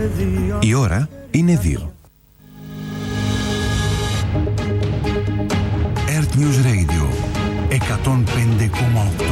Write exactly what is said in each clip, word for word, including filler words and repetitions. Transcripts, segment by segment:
Η ώρα είναι δύο. Earth News Radio εκατόν πέντε κόμμα οκτώ.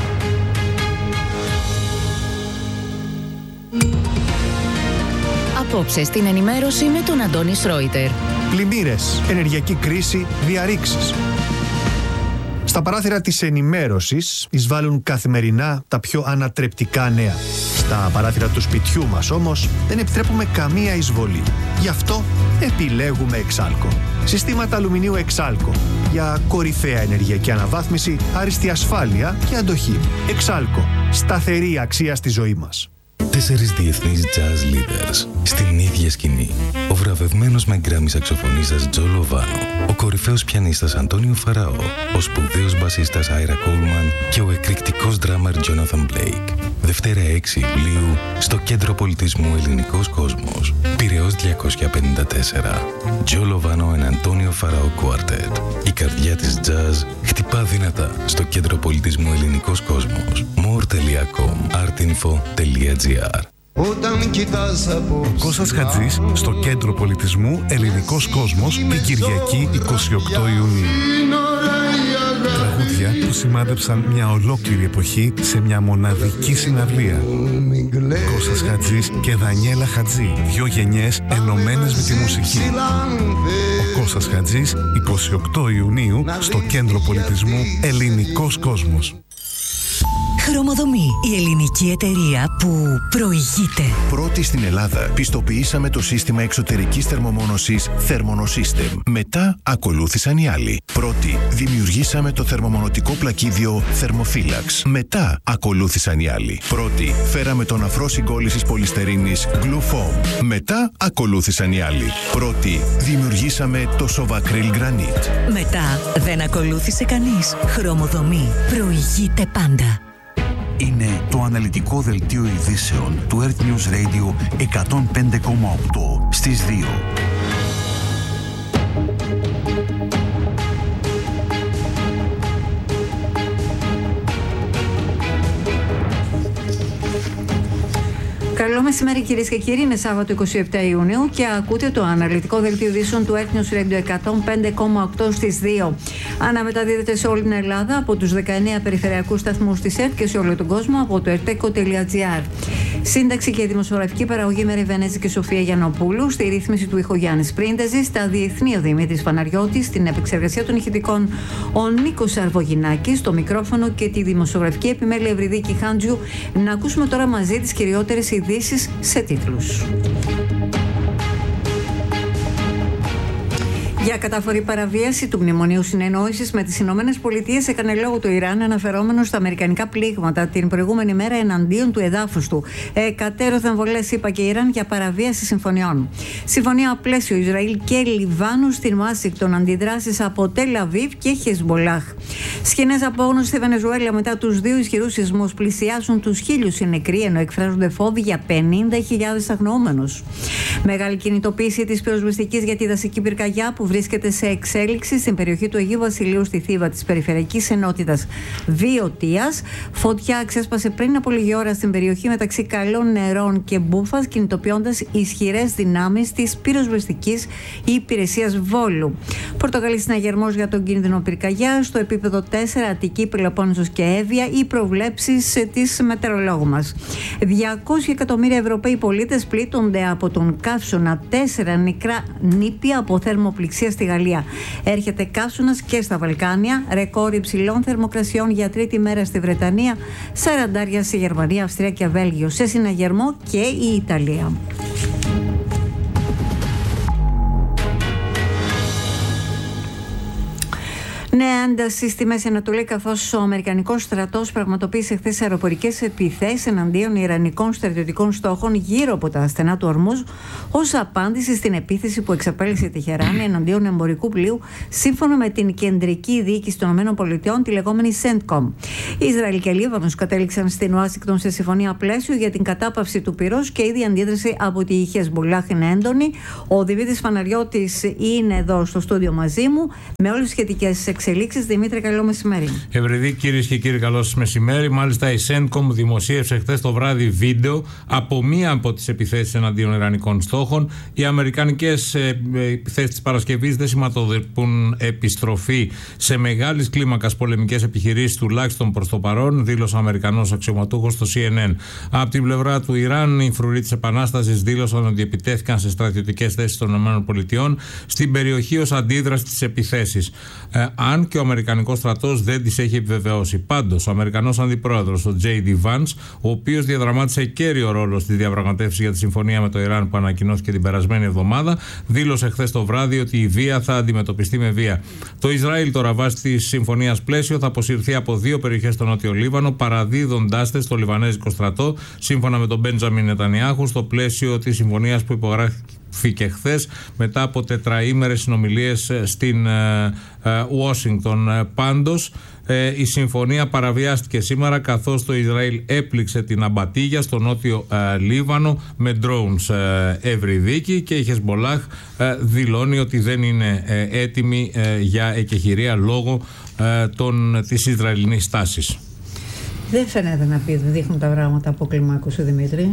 Απόψε στην ενημέρωση με τον Αντώνη Σρόιτερ. Πλημμύρες, ενεργειακή κρίση, διαρρήξεις. Στα παράθυρα της ενημέρωσης εισβάλλουν καθημερινά τα πιο ανατρεπτικά νέα. Στα παράθυρα του σπιτιού μας όμως δεν επιτρέπουμε καμία εισβολή. Γι' αυτό επιλέγουμε Εξάλκο. Συστήματα αλουμινίου Εξάλκο για κορυφαία ενεργειακή αναβάθμιση, άριστη ασφάλεια και αντοχή. Εξάλκο. Σταθερή αξία στη ζωή μας. Τέσσερις διεθνείς jazz leaders στην ίδια σκηνή. Ο βραβευμένος με γκράμι σαξοφωνίστας Τζο Λοβάνο, ο κορυφαίος πιανίστας Αντώνιο Φαραώ, ο σπουδαίος μπασίστας Άιρα Κόλμαν και ο εκρηκτικός ντράμαρ Τζόναθαν Μπλέικ. Δευτέρα έξι Ιουλίου στο Κέντρο Πολιτισμού Ελληνικός Κόσμος. Πειραιώς διακόσια πενήντα τέσσερα. Τζο Λοβάνο and Αντώνιο Φαραώ Quartet. Η καρδιά της jazz χτυπά δυνατά στο Κέντρο Πολιτισμού Ελληνικός Κόσμος. more τελεία com artinfo τελεία gr. Ο Κώστας Χατζής στο Κέντρο Πολιτισμού Ελληνικός Κόσμος την Κυριακή εικοστή ογδόη Ιουνίου. Τραγούδια που σημάδεψαν μια ολόκληρη εποχή σε μια μοναδική συναυλία. Κώστας Χατζής και Δανιέλα Χατζή, δύο γενιές ενωμένες με τη μουσική. Ο Κώστας Χατζής εικοστή ογδόη Ιουνίου στο Κέντρο Πολιτισμού Ελληνικός Κόσμος. Χρωμοδομή, η ελληνική εταιρεία που προηγείται. Πρώτη στην Ελλάδα πιστοποιήσαμε το σύστημα εξωτερικής θερμομόνωσης Thermonosystem. Μετά ακολούθησαν οι άλλοι. Πρώτη δημιουργήσαμε το θερμομονωτικό πλακίδιο Thermophilax. Μετά ακολούθησαν οι άλλοι. Πρώτη φέραμε τον αφρό συγκόλλησης πολυστερίνης Glue Foam. Μετά ακολούθησαν οι άλλοι. Πρώτη δημιουργήσαμε το Sovacryl Granite. Μετά δεν ακολούθησε κανείς. Χρωμοδομή, προηγείται πάντα. Είναι το αναλυτικό δελτίο ειδήσεων του Earth News Radio εκατόν πέντε κόμμα οκτώ στις δύο. Καλό μεσημέρι κυρίες και κύριοι, είναι Σάββατο εικοστή εβδόμη Ιουνίου και ακούτε το αναλυτικό δελτίο ειδήσεων του Earth News Radio εκατόν πέντε κόμμα οκτώ στις δύο. Αναμεταδίδεται σε όλη την Ελλάδα από τους δεκαεννέα περιφερειακούς σταθμούς της ΕΡΤ και σε όλο τον κόσμο από το ερτέκο τελεία gr. Σύνταξη και δημοσιογραφική παραγωγή Μέρη Βενέζη και Σοφία Γιαννοπούλου, στη ρύθμιση του ήχου Γιάννης Πρίντεζη, στα διεθνή ο Δημήτρης Παναριώτης, στην επεξεργασία των ηχητικών ο Νίκος Αρβογινάκης, στο μικρόφωνο και τη δημοσιογραφική επιμέλεια Ευρυδίκη Χάντζιου. Να ακούσουμε τώρα μαζί τις κυριότερες ειδήσεις σε τίτλους. Για κατάφορη παραβίαση του Μνημονίου Συνεννόησης με τις Ηνωμένες Πολιτείες έκανε λόγο το Ιράν, αναφερόμενο στα αμερικανικά πλήγματα την προηγούμενη μέρα εναντίον του εδάφους του. Εκατέρωθεν βολές, είπα, και Ιράν για παραβίαση συμφωνιών. Συμφωνία πλαίσιο Ισραήλ και Λιβάνου στην Ουάσιγκτον, αντιδράσεις από Τελ Αβίβ και Χεσμολάχ. Σκηνές απόγνωσης στη Βενεζουέλα μετά τους δύο ισχυρούς σεισμούς, πλησιάσουν τους χίλιους οι νεκροί, ενώ εκφράζονται φόβοι για πενήντα χιλιάδες αγνοούμενους. Μεγάλη κινητοποίηση της πυροσβεστικής για τη δασική πυρκαγιά που βρίσκεται σε εξέλιξη στην περιοχή του Αγίου Βασιλείου στη Θήβα της Περιφερειακής Ενότητας Βιωτίας. Φωτιά ξέσπασε πριν από λίγη ώρα στην περιοχή μεταξύ Καλών Νερών και Μπούφας, κινητοποιώντας ισχυρές δυνάμεις της πυροσβεστικής υπηρεσίας Βόλου. Πορτογαλής συναγερμός για τον κίνδυνο πυρκαγιά στο επίπεδο τέσσερα, Αττική, Πελοπόννησος και Εύβοια, οι προβλέψεις της μετεωρολόγου μας. διακόσια εκατομμύρια Ευρωπαίοι πολίτες πλήττονται από τον καύσωνα, τέσσερα νεκρά νήπια από θερμοπληξία στη Γαλλία. Έρχεται καύσωνας και στα Βαλκάνια, ρεκόρ υψηλών θερμοκρασιών για τρίτη μέρα στη Βρετανία, σαραντάρια στη Γερμανία, Αυστρία και Βέλγιο. Σε συναγερμό και η Ιταλία. Νέα ένταση στη Μέση Ανατολή, καθώς ο Αμερικανικός στρατός πραγματοποίησε χθες αεροπορικές επιθέσεις εναντίον Ιρανικών στρατιωτικών στόχων γύρω από τα στενά του Ορμούζ, ως απάντηση στην επίθεση που εξαπέλυσε η Τεχεράνη εναντίον εμπορικού πλοίου, σύμφωνα με την κεντρική διοίκηση των ΗΠΑ, τη λεγόμενη CENTCOM. Ισραήλ και Λίβανος κατέληξαν στην Ουάσιγκτον σε συμφωνία πλαίσιο για την κατάπαυση του πυρός και ήδη η αντίδραση από τη Χεσμολάχ είναι έντονη. Ο Δημήτρης Παναριώτης είναι εδώ στο στούντιο μαζί μου με όλες τις σχετικές εξελίξεις. εξελίξεις. Δημήτρη, καλό μεσημέρι. Ευρεδί, κυρίες και κύριοι, καλό σας μεσημέρι. Μάλιστα, η Centcom δημοσίευσε χθες το βράδυ βίντεο από μία από τις επιθέσεις εναντίον ιρανικών στόχων. Οι αμερικανικές επιθέσεις της Παρασκευής δεν σηματοδοτούν επιστροφή σε μεγάλης κλίμακας πολεμικές επιχειρήσεις, τουλάχιστον προς το παρόν, δήλωσε ο Αμερικανός αξιωματούχος στο σι εν εν. Από την πλευρά του Ιράν, οι φρουροί της Επανάστασης δήλωσαν ότι επιτέθηκαν σε στρατιωτικές θέσεις των ΗΠΑ στην περιοχή ως αντίδραση στις επιθέσεις. Ε, αν και ο Αμερικανικός στρατός δεν τις έχει επιβεβαιώσει. Πάντως, ο Αμερικανός Αντιπρόεδρος, ο τζέι ντι Vance, ο οποίος διαδραμάτισε κέριο ρόλο στις διαπραγματεύσεις για τη συμφωνία με το Ιράν που ανακοινώθηκε την περασμένη εβδομάδα, δήλωσε χθες το βράδυ ότι η βία θα αντιμετωπιστεί με βία. Το Ισραήλ, τώρα βάσει της συμφωνίας πλαίσιο, θα αποσυρθεί από δύο περιοχές στο Νότιο Λίβανο, παραδίδοντάς τες στο Λιβανέζικο στρατό, σύμφωνα με τον Μπέντζαμιν Νετανιάχου, στο πλαίσιο της συμφωνίας που υπογράφηκε χθες μετά από τετραήμερες συνομιλίες στην Ουάσιγκτον. Uh, uh, Πάντως, uh, η συμφωνία παραβιάστηκε σήμερα, καθώς το Ισραήλ έπληξε την Αμπατίγια στο νότιο uh, Λίβανο με drones uh, ευρυδίκη, και η Χεσμολάχ uh, δηλώνει ότι δεν είναι uh, έτοιμη uh, για εκεχηρία λόγω uh, των, της Ισραηλινής στάσης. Δεν φαίνεται να πει, δείχνουν τα πράγματα από κλιμάκωση, Δημήτρη.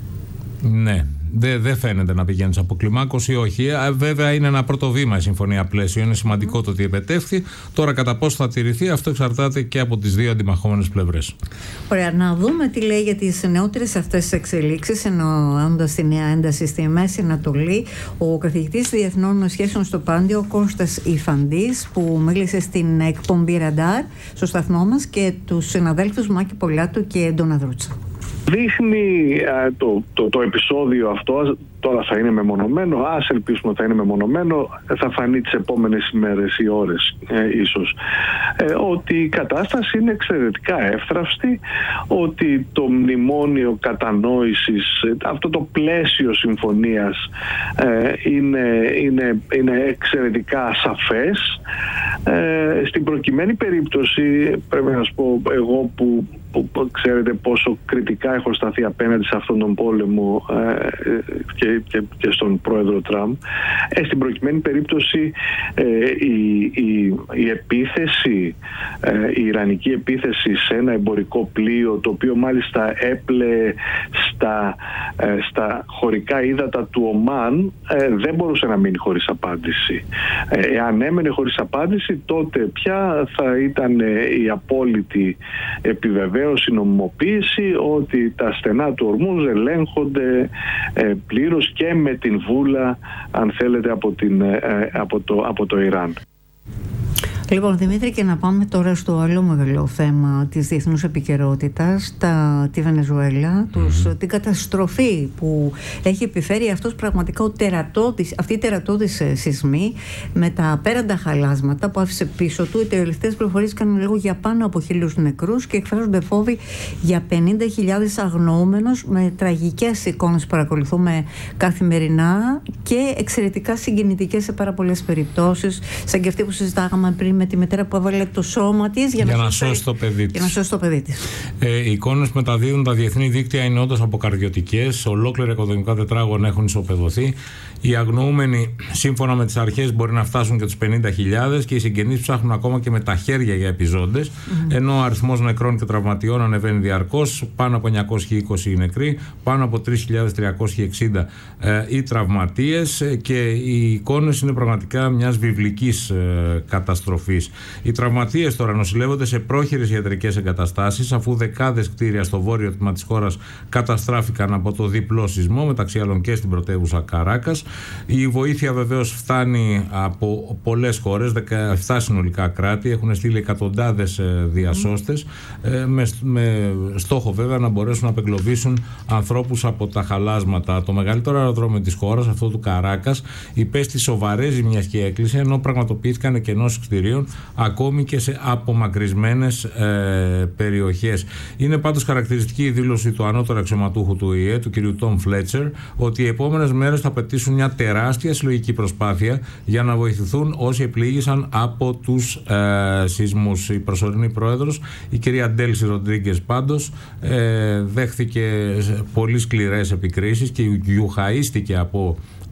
Ναι. Δεν δε φαίνεται να πηγαίνει σε αποκλιμάκωση, όχι. Βέβαια, είναι ένα πρώτο βήμα η συμφωνία πλαίσιο. Είναι σημαντικό το ότι επετεύχθη. Τώρα, κατά πόσο θα τηρηθεί, αυτό εξαρτάται και από τις δύο αντιμαχόμενες πλευρές. Ωραία, να δούμε τι λέει για τις νεότερες αυτές εξελίξεις, εννοώντας τη νέα ένταση στη Μέση Ανατολή. Ο καθηγητής διεθνών σχέσεων στο Πάντιο, Κώστας Ιφαντής, που μίλησε στην εκπομπή Ραντάρ στο σταθμό μας, και τους συναδέλφους Μάκη Πολάτου και Ντόνα Δρούτσα. Δείχνει α, το, το, το επεισόδιο αυτό, τώρα θα είναι μεμονωμένο, ας ελπίσουμε θα είναι μεμονωμένο, θα φανεί τις επόμενες ημέρες ή ώρες ε, ίσως, ε, ότι η κατάσταση είναι εξαιρετικά εύθραυστη, ότι το μνημόνιο κατανόησης, αυτό το πλαίσιο συμφωνίας ε, είναι, είναι, είναι εξαιρετικά σαφές. Ε, στην προκειμένη περίπτωση, πρέπει να σας πω, εγώ που που ξέρετε πόσο κριτικά έχω σταθεί απέναντι σε αυτόν τον πόλεμο ε, και, και, και στον πρόεδρο Τραμπ, ε, στην προκειμένη περίπτωση ε, η, η, η επίθεση, ε, η ιρανική επίθεση σε ένα εμπορικό πλοίο, το οποίο μάλιστα έπλεε στα, ε, στα χωρικά ύδατα του Ομάν, ε, δεν μπορούσε να μείνει χωρίς απάντηση. Ε, εάν έμενε χωρίς απάντηση, τότε πια θα ήταν η απόλυτη επιβεβαίωση, η νομιμοποίηση ότι τα στενά του Ορμούζ ελέγχονται ε, πλήρως και με την βούλα, αν θέλετε, από, την, ε, από, το, από το Ιράν. Λοιπόν, Δημήτρη, και να πάμε τώρα στο άλλο μεγάλο θέμα της διεθνούς επικαιρότητας, τα, τη Βενεζουέλα, τους, mm-hmm. την καταστροφή που έχει επιφέρει αυτός πραγματικά ο τερατώδης, αυτή η τερατώδης σεισμή, με τα απέραντα χαλάσματα που άφησε πίσω του. Οι τελευταίες πληροφορίες κάνουν λίγο για πάνω από χίλιους νεκρούς και εκφράζονται φόβοι για πενήντα χιλιάδες αγνοούμενους, με τραγικές εικόνες που παρακολουθούμε καθημερινά και εξαιρετικά συγκινητικές σε πάρα πολλές περιπτώσεις, σαν και αυτή που συζητάγαμε πριν με τη μητέρα που έβαλε το σώμα της για, για, να, να σώσει, σώσει το παιδί για να σώσει το παιδί της. Ε, οι εικόνες που μεταδίδουν τα διεθνή δίκτυα είναι όντως αποκαρδιωτικές. Ολόκληρα οικοδομικά τετράγωνα έχουν ισοπεδωθεί. Οι αγνοούμενοι, σύμφωνα με τις αρχές, μπορεί να φτάσουν και τους πενήντα χιλιάδες, και οι συγγενείς ψάχνουν ακόμα και με τα χέρια για επιζώντες. Mm-hmm. Ενώ ο αριθμός νεκρών και τραυματιών ανεβαίνει διαρκώς. Πάνω από εννιακόσιοι είκοσι οι νεκροί, πάνω από τρεις χιλιάδες τριακόσιοι εξήντα ε, οι τραυματίες, και οι εικόνες είναι πραγματικά μιας βιβλικής ε, καταστροφής. Οι τραυματίες τώρα νοσηλεύονται σε πρόχειρες ιατρικές εγκαταστάσεις, αφού δεκάδες κτίρια στο βόρειο τμήμα της χώρας καταστράφηκαν από το διπλό σεισμό, μεταξύ άλλων και στην πρωτεύουσα Καράκας. Η βοήθεια βεβαίως φτάνει από πολλές χώρες, δεκαεπτά συνολικά κράτη, έχουν στείλει εκατοντάδες διασώστες, με, με στόχο βέβαια να μπορέσουν να απεγκλωβίσουν ανθρώπους από τα χαλάσματα. Το μεγαλύτερο αεροδρόμιο της χώρας, αυτό του Καράκας, υπέστη σοβαρές ζημιές και έκλεισε, ενώ πραγματοποιήθηκαν εκενώσεις κτηρίων ακόμη και σε απομακρυσμένες ε, περιοχές. Είναι πάντως χαρακτηριστική η δήλωση του ανώτερου αξιωματούχου του Ο Η Ε, του κ. Τόμ Φλέτσερ, ότι οι επόμενες μέρες θα απαιτήσουν μια τεράστια συλλογική προσπάθεια για να βοηθηθούν όσοι επλήγησαν από τους ε, σεισμούς. Η προσωρινή πρόεδρος, η κυρία Ντέλση Ροντρίγκες, πάντως ε, δέχθηκε πολύ σκληρές επικρίσεις και γιουχαίστηκε από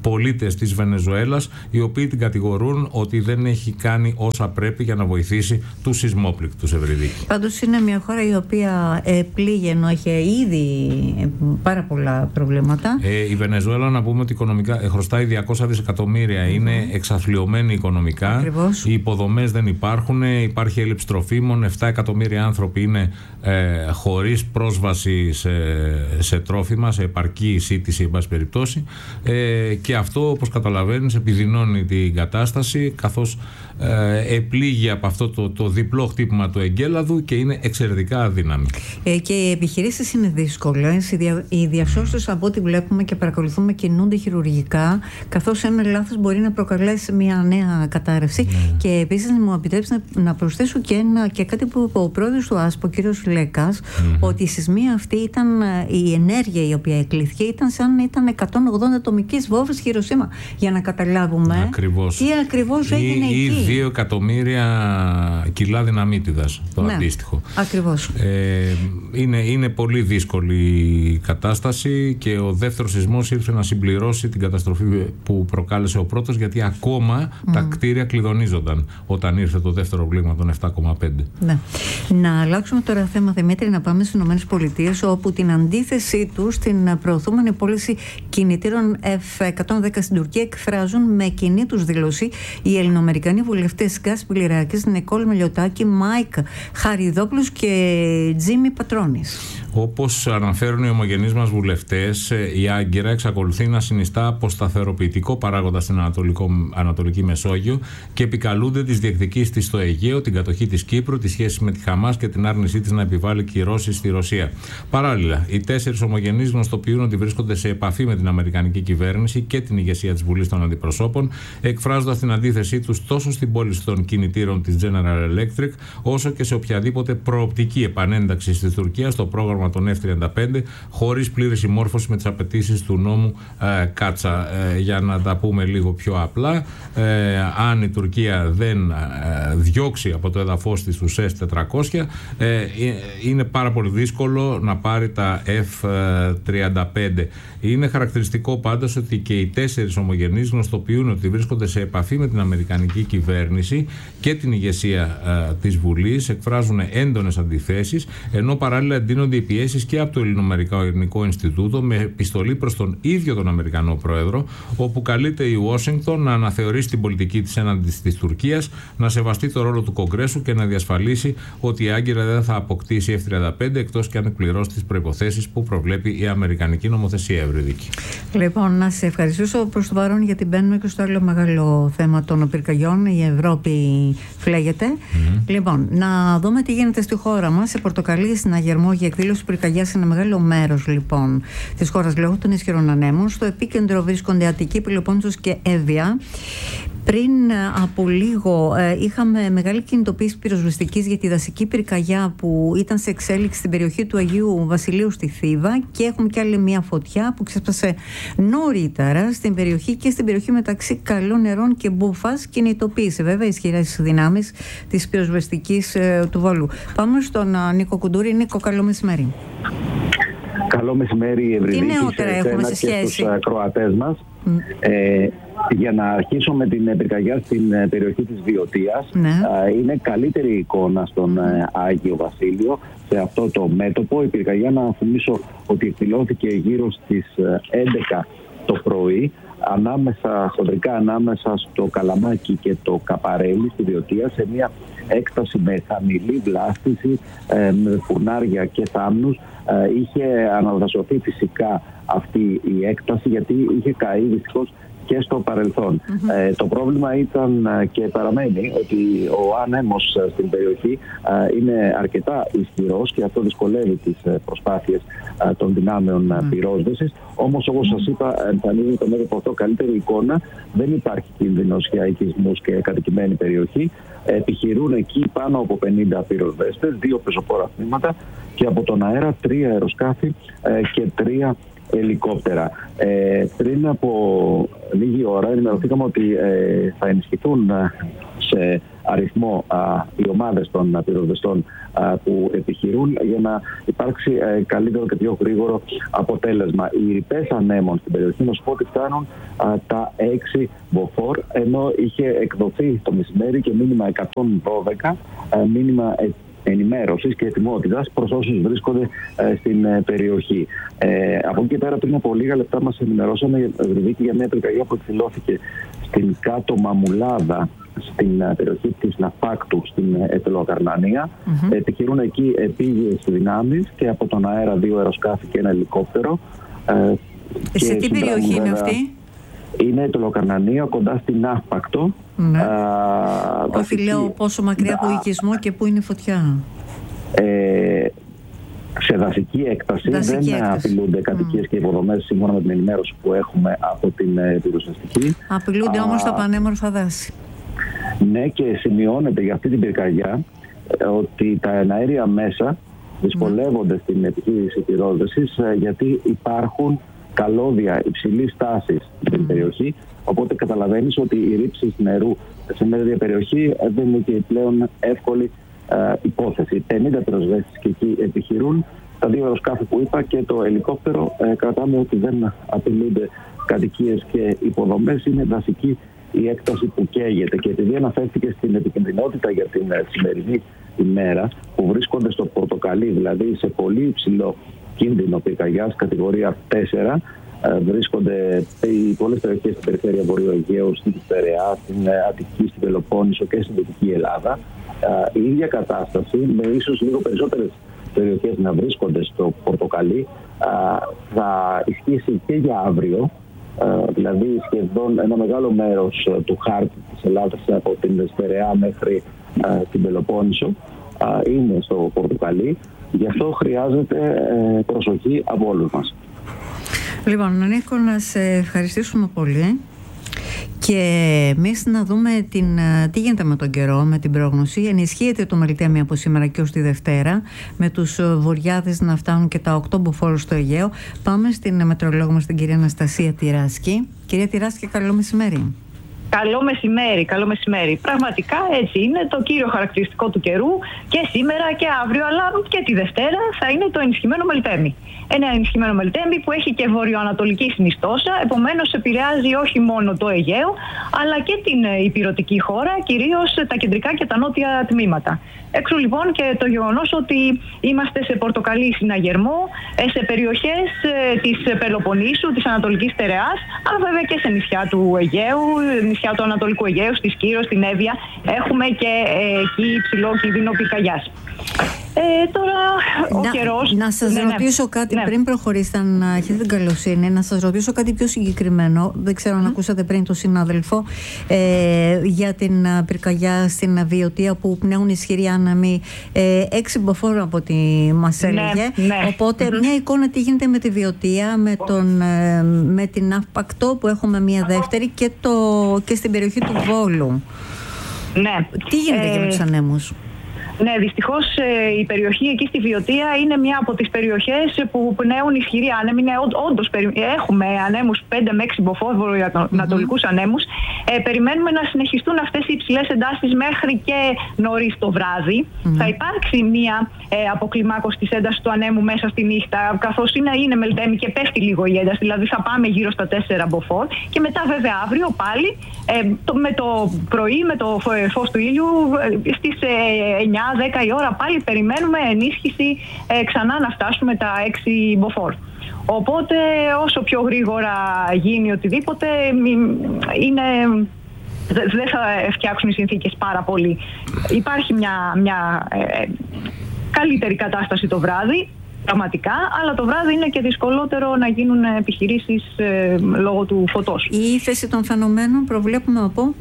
πολίτες της Βενεζουέλας, οι οποίοι την κατηγορούν ότι δεν έχει κάνει όσα πρέπει για να βοηθήσει τους σεισμόπληκτους, Ευρυδίκη. Πάντως είναι μια χώρα η οποία ε, πλήγει, ενώ είχε ήδη ε, πάρα πολλά προβλήματα. Ε, η Βενεζουέλα, να πούμε ότι οικονομικά ε, χρωστάει διακόσια δισεκατομμύρια, mm-hmm. είναι εξαθλιωμένη οικονομικά. Ακριβώς. Οι υποδομές δεν υπάρχουν, υπάρχει έλλειψη τροφίμων, επτά εκατομμύρια άνθρωποι είναι ε, χωρίς πρόσβαση σε, σε τρόφιμα, σε επαρκή σύντηση, εν πάση περιπτώσει. Ε, και αυτό, όπως καταλαβαίνεις, επιδεινώνει την κατάσταση, καθώς ε, επλήγει από αυτό το, το διπλό χτύπημα του εγκέλαδου και είναι εξαιρετικά αδύναμη. Ε, και οι επιχειρήσεις είναι δύσκολες. Οι, δια, οι διασώσεις, από ό,τι βλέπουμε και παρακολουθούμε, κινούνται χειρουργικά, καθώς ένα λάθος μπορεί να προκαλέσει μια νέα κατάρρευση. Mm. Και επίσης, μου επιτρέψει να, να προσθέσω και, ένα, και κάτι που είπε ο πρόεδρος του ΆΣΠ, ο κ. Λέκας, mm-hmm. ότι η σεισμή αυτή ήταν, η ενέργεια η οποία εκλήθηκε ήταν σαν ήταν εκατόν ογδόντα ατομικές βόμβες Χιροσίμα. Για να καταλάβουμε ακριβώς. τι ακριβώς έγινε ή, εκεί. Ή δύο εκατομμύρια κιλά δυναμίτιδας, το ναι, αντίστοιχο. Ακριβώς. Ε, είναι, είναι πολύ δύσκολη η κατάσταση και ο δεύτερος σεισμός ήρθε να συμπληρώσει την καταστροφή που προκάλεσε ο πρώτος, γιατί ακόμα mm. τα κτίρια κλειδονίζονταν όταν ήρθε το δεύτερο πλήγμα των επτά κόμμα πέντε. Ναι. Να αλλάξουμε τώρα θέμα, Δημήτρη, να πάμε στις ΗΠΑ, όπου την αντίθεσή τους στην προωθούμενη πώληση κινητήρων εφ εκατόν δέκα στην Τουρκία εκφράζουν με κοινή τους δήλωση οι ελληνοαμερικανοί βουλευτές Γκάς Πιλιράκης, Νικόλ Μελιωτάκη, Μάικ Χαριδόπουλος και Τζίμι Πατρώνης. Όπως αναφέρουν οι ομογενείς μας βουλευτές, η Άγκυρα εξακολουθεί να συνιστά αποσταθεροποιητικό παράγοντα στην Ανατολική Μεσόγειο και επικαλούνται τις διεκδικήσεις της στο Αιγαίο, την κατοχή της Κύπρου, τις σχέσεις με τη Χαμάς και την άρνησή της να επιβάλλει κυρώσεις στη Ρωσία. Παράλληλα, οι τέσσερις ομογενείς γνωστοποιούν ότι βρίσκονται σε επαφή με την Αμερικανική κυβέρνηση και την ηγεσία της Βουλής των Αντιπροσώπων, εκφράζοντας την αντίθεσή τους τόσο στην πώληση των κινητήρων της General Electric, όσο και σε οποιαδήποτε προοπτική επανένταξη της Τουρκίας στο πρόγραμμα των εφ τριάντα πέντε, χωρίς πλήρη συμμόρφωση με τις απαιτήσεις του νόμου ε, Κάτσα. Ε, για να τα πούμε λίγο πιο απλά, ε, αν η Τουρκία δεν ε, διώξει από το έδαφος της τους ες τετρακόσια, ε, είναι πάρα πολύ δύσκολο να πάρει τα εφ τριάντα πέντε. Είναι χαρακτηριστικό πάντως ότι και οι τέσσερις ομογενείς γνωστοποιούν ότι βρίσκονται σε επαφή με την Αμερικανική κυβέρνηση και την ηγεσία ε, της Βουλής, εκφράζουν έντονες αντιθέσεις, ενώ παράλληλα εντείνονται οι πιέσεις και από το Ελληνοαμερικανικό Ινστιτούτο με επιστολή προς τον ίδιο τον Αμερικανό Πρόεδρο, όπου καλείται η Ουάσιγκτον να αναθεωρήσει την πολιτική της έναντι της Τουρκίας, να σεβαστεί το ρόλο του Κογκρέσου και να διασφαλίσει ότι η Άγκυρα δεν θα αποκτήσει εφ τριάντα πέντε εκτός και αν εκπληρώσει τις προϋποθέσεις που προβλέπει η Αμερικανική νομοθεσία, Ευρυδίκη. Λοιπόν, να σε ευχαριστήσω προς το παρόν, γιατί μπαίνουμε και στο άλλο μεγάλο θέμα των πυρκαγιών. Η Ευρώπη φλέγεται. Mm-hmm. Λοιπόν, να δούμε τι γίνεται στη χώρα μας. Σε Πορτοκαλί, στην Αγερμόγη, εκδήλωση πυρκαγιάς σε ένα μεγάλο μέρος λοιπόν της χώρας λόγω των ισχυρών ανέμων. Στο επίκεντρο βρίσκονται Αττική, Πελοπόννησος και Εύβοια. Πριν από λίγο ε, είχαμε μεγάλη κινητοποίηση πυροσβεστικής για τη δασική πυρκαγιά που ήταν σε εξέλιξη στην περιοχή του Αγίου Βασιλείου στη Θήβα, και έχουμε και άλλη μια φωτιά που ξέσπασε νωρίτερα στην περιοχή και στην περιοχή μεταξύ Καλών Νερών και Μπούφας. Κινητοποίησε βέβαια ισχυρές δυνάμεις της πυροσβεστικής ε, του Βόλου. Πάμε στον uh, Νίκο Κουντούρη. Νίκο, καλό μεσημέρι. Καλό μεσημέρι, Ευρυδίκη. Τι νεότερα έχουμε σε σχέση και στους ακροατές μας. Mm. Ε, για να αρχίσω με την πυρκαγιά στην περιοχή της Βιωτίας, ναι. ε, είναι καλύτερη εικόνα στον ε, Άγιο Βασίλειο, σε αυτό το μέτωπο. Η πυρκαγιά, να θυμίσω ότι εκδηλώθηκε γύρω στις έντεκα το πρωί, ανάμεσα, χοντρικά ανάμεσα στο Καλαμάκι και το Καπαρέλι στη Βιωτία, σε μια έκταση με χαμηλή βλάστηση, ε, με φουρνάρια και θάμνους. Ε, είχε αναδασωθεί φυσικά αυτή η έκταση, γιατί είχε καεί δυστυχώς και στο παρελθόν. Mm-hmm. Ε, το πρόβλημα ήταν και παραμένει ότι ο άνεμος στην περιοχή ε, είναι αρκετά ισχυρός και αυτό δυσκολεύει τις προσπάθειες ε, των δυνάμεων mm-hmm. πυρόσβεσης. Όμως, όπως σας είπα, εμφανίζει το μέτωπο αυτό καλύτερη εικόνα. Δεν υπάρχει κίνδυνος για οικισμούς και κατοικημένη περιοχή. Επιχειρούν εκεί πάνω από πενήντα πυροσβέστες, δύο πεζοπόρα τμήματα και από τον αέρα τρία αεροσκάφη ε, και τρία ελικόπτερα. Ε, πριν από λίγη ώρα ενημερωθήκαμε ότι ε, θα ενισχυθούν σε αριθμό α, οι ομάδες των πυροσβεστών που επιχειρούν για να υπάρξει καλύτερο και πιο γρήγορο αποτέλεσμα. Οι ρηπές ανέμων στην περιοχή, να σου πω ότι φτάνουν τα έξι μποφόρ, ενώ είχε εκδοθεί το μεσημέρι και μήνυμα εκατόν δώδεκα, μήνυμα ενημέρωσης και ετοιμότητας προς όσους βρίσκονται ε, στην ε, περιοχή. Ε, από εκεί και πέρα, πριν από λίγα λεπτά μας ενημερώσαμε για μια πυρκαγιά που εκδηλώθηκε στην κάτω Μαμουλάδα, στην ε, περιοχή της Ναφάκτου, στην ε, Ετωλοκαρνανία. Mm-hmm. Ε, επιχειρούν εκεί επίγειες δυνάμεις και από τον αέρα δύο αεροσκάφη και ένα ελικόπτερο. Ε, σε τι περιοχή είναι αυτή? Είναι η Ετωλοκαρνανία, κοντά στην Ναύπακτο. Ναι. Όχι, λέω πόσο μακριά από οικισμό και πού είναι η φωτιά. Ε, σε δασική έκταση. Δασική δεν έκταση. απειλούνται κατοικίες mm. και υποδομές σύμφωνα με την ενημέρωση που έχουμε από την πυροσβεστική. Απειλούνται όμως τα πανέμορφα δάση. Ναι, και σημειώνεται για αυτή την πυρκαγιά ότι τα εναέρια μέσα δυσκολεύονται mm. στην επιχείρηση πυρόσβεσης, γιατί υπάρχουν καλώδια υψηλής τάσης στην mm. περιοχή. Οπότε καταλαβαίνεις ότι η ρήψη νερού σε μια τέτοια περιοχή δεν είναι και πλέον εύκολη ε, υπόθεση. πενήντα πυροσβέστες και εκεί επιχειρούν. Τα δύο αεροσκάφη που είπα και το ελικόπτερο ε, κρατάμε ότι δεν απειλούνται κατοικίες και υποδομές. Είναι δασική η έκταση που καίγεται. Και επειδή αναφέρθηκε στην επικινδυνότητα για την ε, σημερινή ημέρα, που βρίσκονται στο πορτοκαλί, δηλαδή σε πολύ υψηλό κίνδυνο πυρκαγιάς κατηγορία τέσσερα, βρίσκονται οι πολλές περιοχές στην περιφέρεια Βορείου Αιγαίου, στην Πειραιά, στην Αττική, στην Πελοπόννησο και στην Δυτική Ελλάδα. Η ίδια κατάσταση, με ίσως λίγο περισσότερες περιοχές να βρίσκονται στο πορτοκαλί, θα ισχύσει και για αύριο. Δηλαδή σχεδόν ένα μεγάλο μέρος του χάρτη της Ελλάδας, από την Πειραιά μέχρι την Πελοπόννησο, είναι στο πορτοκαλί. Γι' αυτό χρειάζεται προσοχή από όλους μας. Λοιπόν, Νίκο, να σε ευχαριστήσουμε πολύ και εμείς να δούμε την, τι γίνεται με τον καιρό, με την πρόγνωση. Ενισχύεται το Μελτέμι από σήμερα και ως τη Δευτέρα, με τους βορειάδες να φτάνουν και τα οκτώ μποφόρ στο Αιγαίο. Πάμε στην μετεωρολόγο μας, την κυρία Αναστασία Τυράσκη. Κυρία Τυράσκη, καλό μεσημέρι. Καλό μεσημέρι, καλό μεσημέρι. Πραγματικά έτσι είναι το κύριο χαρακτηριστικό του καιρού και σήμερα και αύριο, αλλά και τη Δευτέρα θα είναι το ενισχυμένο Μελτέμι. Ένα ενισχυμένο Μελτέμι που έχει και βορειοανατολική συνιστόσα, επομένως επηρεάζει όχι μόνο το Αιγαίο, αλλά και την ηπειρωτική χώρα, κυρίως τα κεντρικά και τα νότια τμήματα. Έξω λοιπόν και το γεγονός ότι είμαστε σε πορτοκαλί συναγερμό, σε περιοχές της Πελοποννήσου, της Ανατολικής Στερεάς, αλλά βέβαια και σε νησιά του Αιγαίου, νησιά του Ανατολικού Αιγαίου, στη Σκύρο, στην Εύβοια, έχουμε και εκεί υψηλό κίνδυνο πυρκαγιάς. Ε, τώρα ο να, καιρός... Να σας ναι, ρωτήσω ναι. κάτι ναι. πριν προχωρήσετε, να έχετε την καλοσύνη, να σας ρωτήσω κάτι πιο συγκεκριμένο. Δεν ξέρω mm. αν ακούσατε πριν τον συνάδελφο ε, για την πυρκαγιά στην Βιωτία που πνέουν ισχυροί άνεμοι, ε, έξι μποφόρ από ό,τι μας έλεγε. Ναι, ναι. Οπότε mm-hmm. μια εικόνα τι γίνεται με τη Βιωτία, με, τον, ε, με την Ναύπακτο που έχουμε μια δεύτερη και, το, και στην περιοχή του Βόλου. Ναι. Τι γίνεται ε... με τους ανέμους? Ναι, δυστυχώς η περιοχή εκεί στη Βιωτία είναι μια από τις περιοχές που πνέουν ισχυροί άνεμοι. Είναι, όντως έχουμε ανέμους πέντε με έξι μποφόρ, βορειοανατολικούς mm-hmm. ανέμους. Ε, περιμένουμε να συνεχιστούν αυτές οι υψηλές εντάσεις μέχρι και νωρίς το βράδυ. Mm-hmm. Θα υπάρξει μια ε, αποκλιμάκωση της έντασης του ανέμου μέσα στη νύχτα, καθώς είναι, είναι Μελτέμι και πέφτει λίγο η ένταση, δηλαδή θα πάμε γύρω στα τέσσερα μποφόρ. Και μετά βέβαια αύριο πάλι ε, το, με το πρωί, με το φως του ήλιου, ε, στις ε, εννιά δέκα η ώρα πάλι περιμένουμε ενίσχυση ε, ξανά να φτάσουμε τα έξι μποφόρ. Οπότε όσο πιο γρήγορα γίνει οτιδήποτε είναι, δεν θα φτιάξουν οι συνθήκες πάρα πολύ. Υπάρχει μια, μια ε, καλύτερη κατάσταση το βράδυ, πραγματικά, αλλά το βράδυ είναι και δυσκολότερο να γίνουν επιχειρήσεις ε, λόγω του φωτός. Η ύφεση των φαινομένων προβλέπουμε από...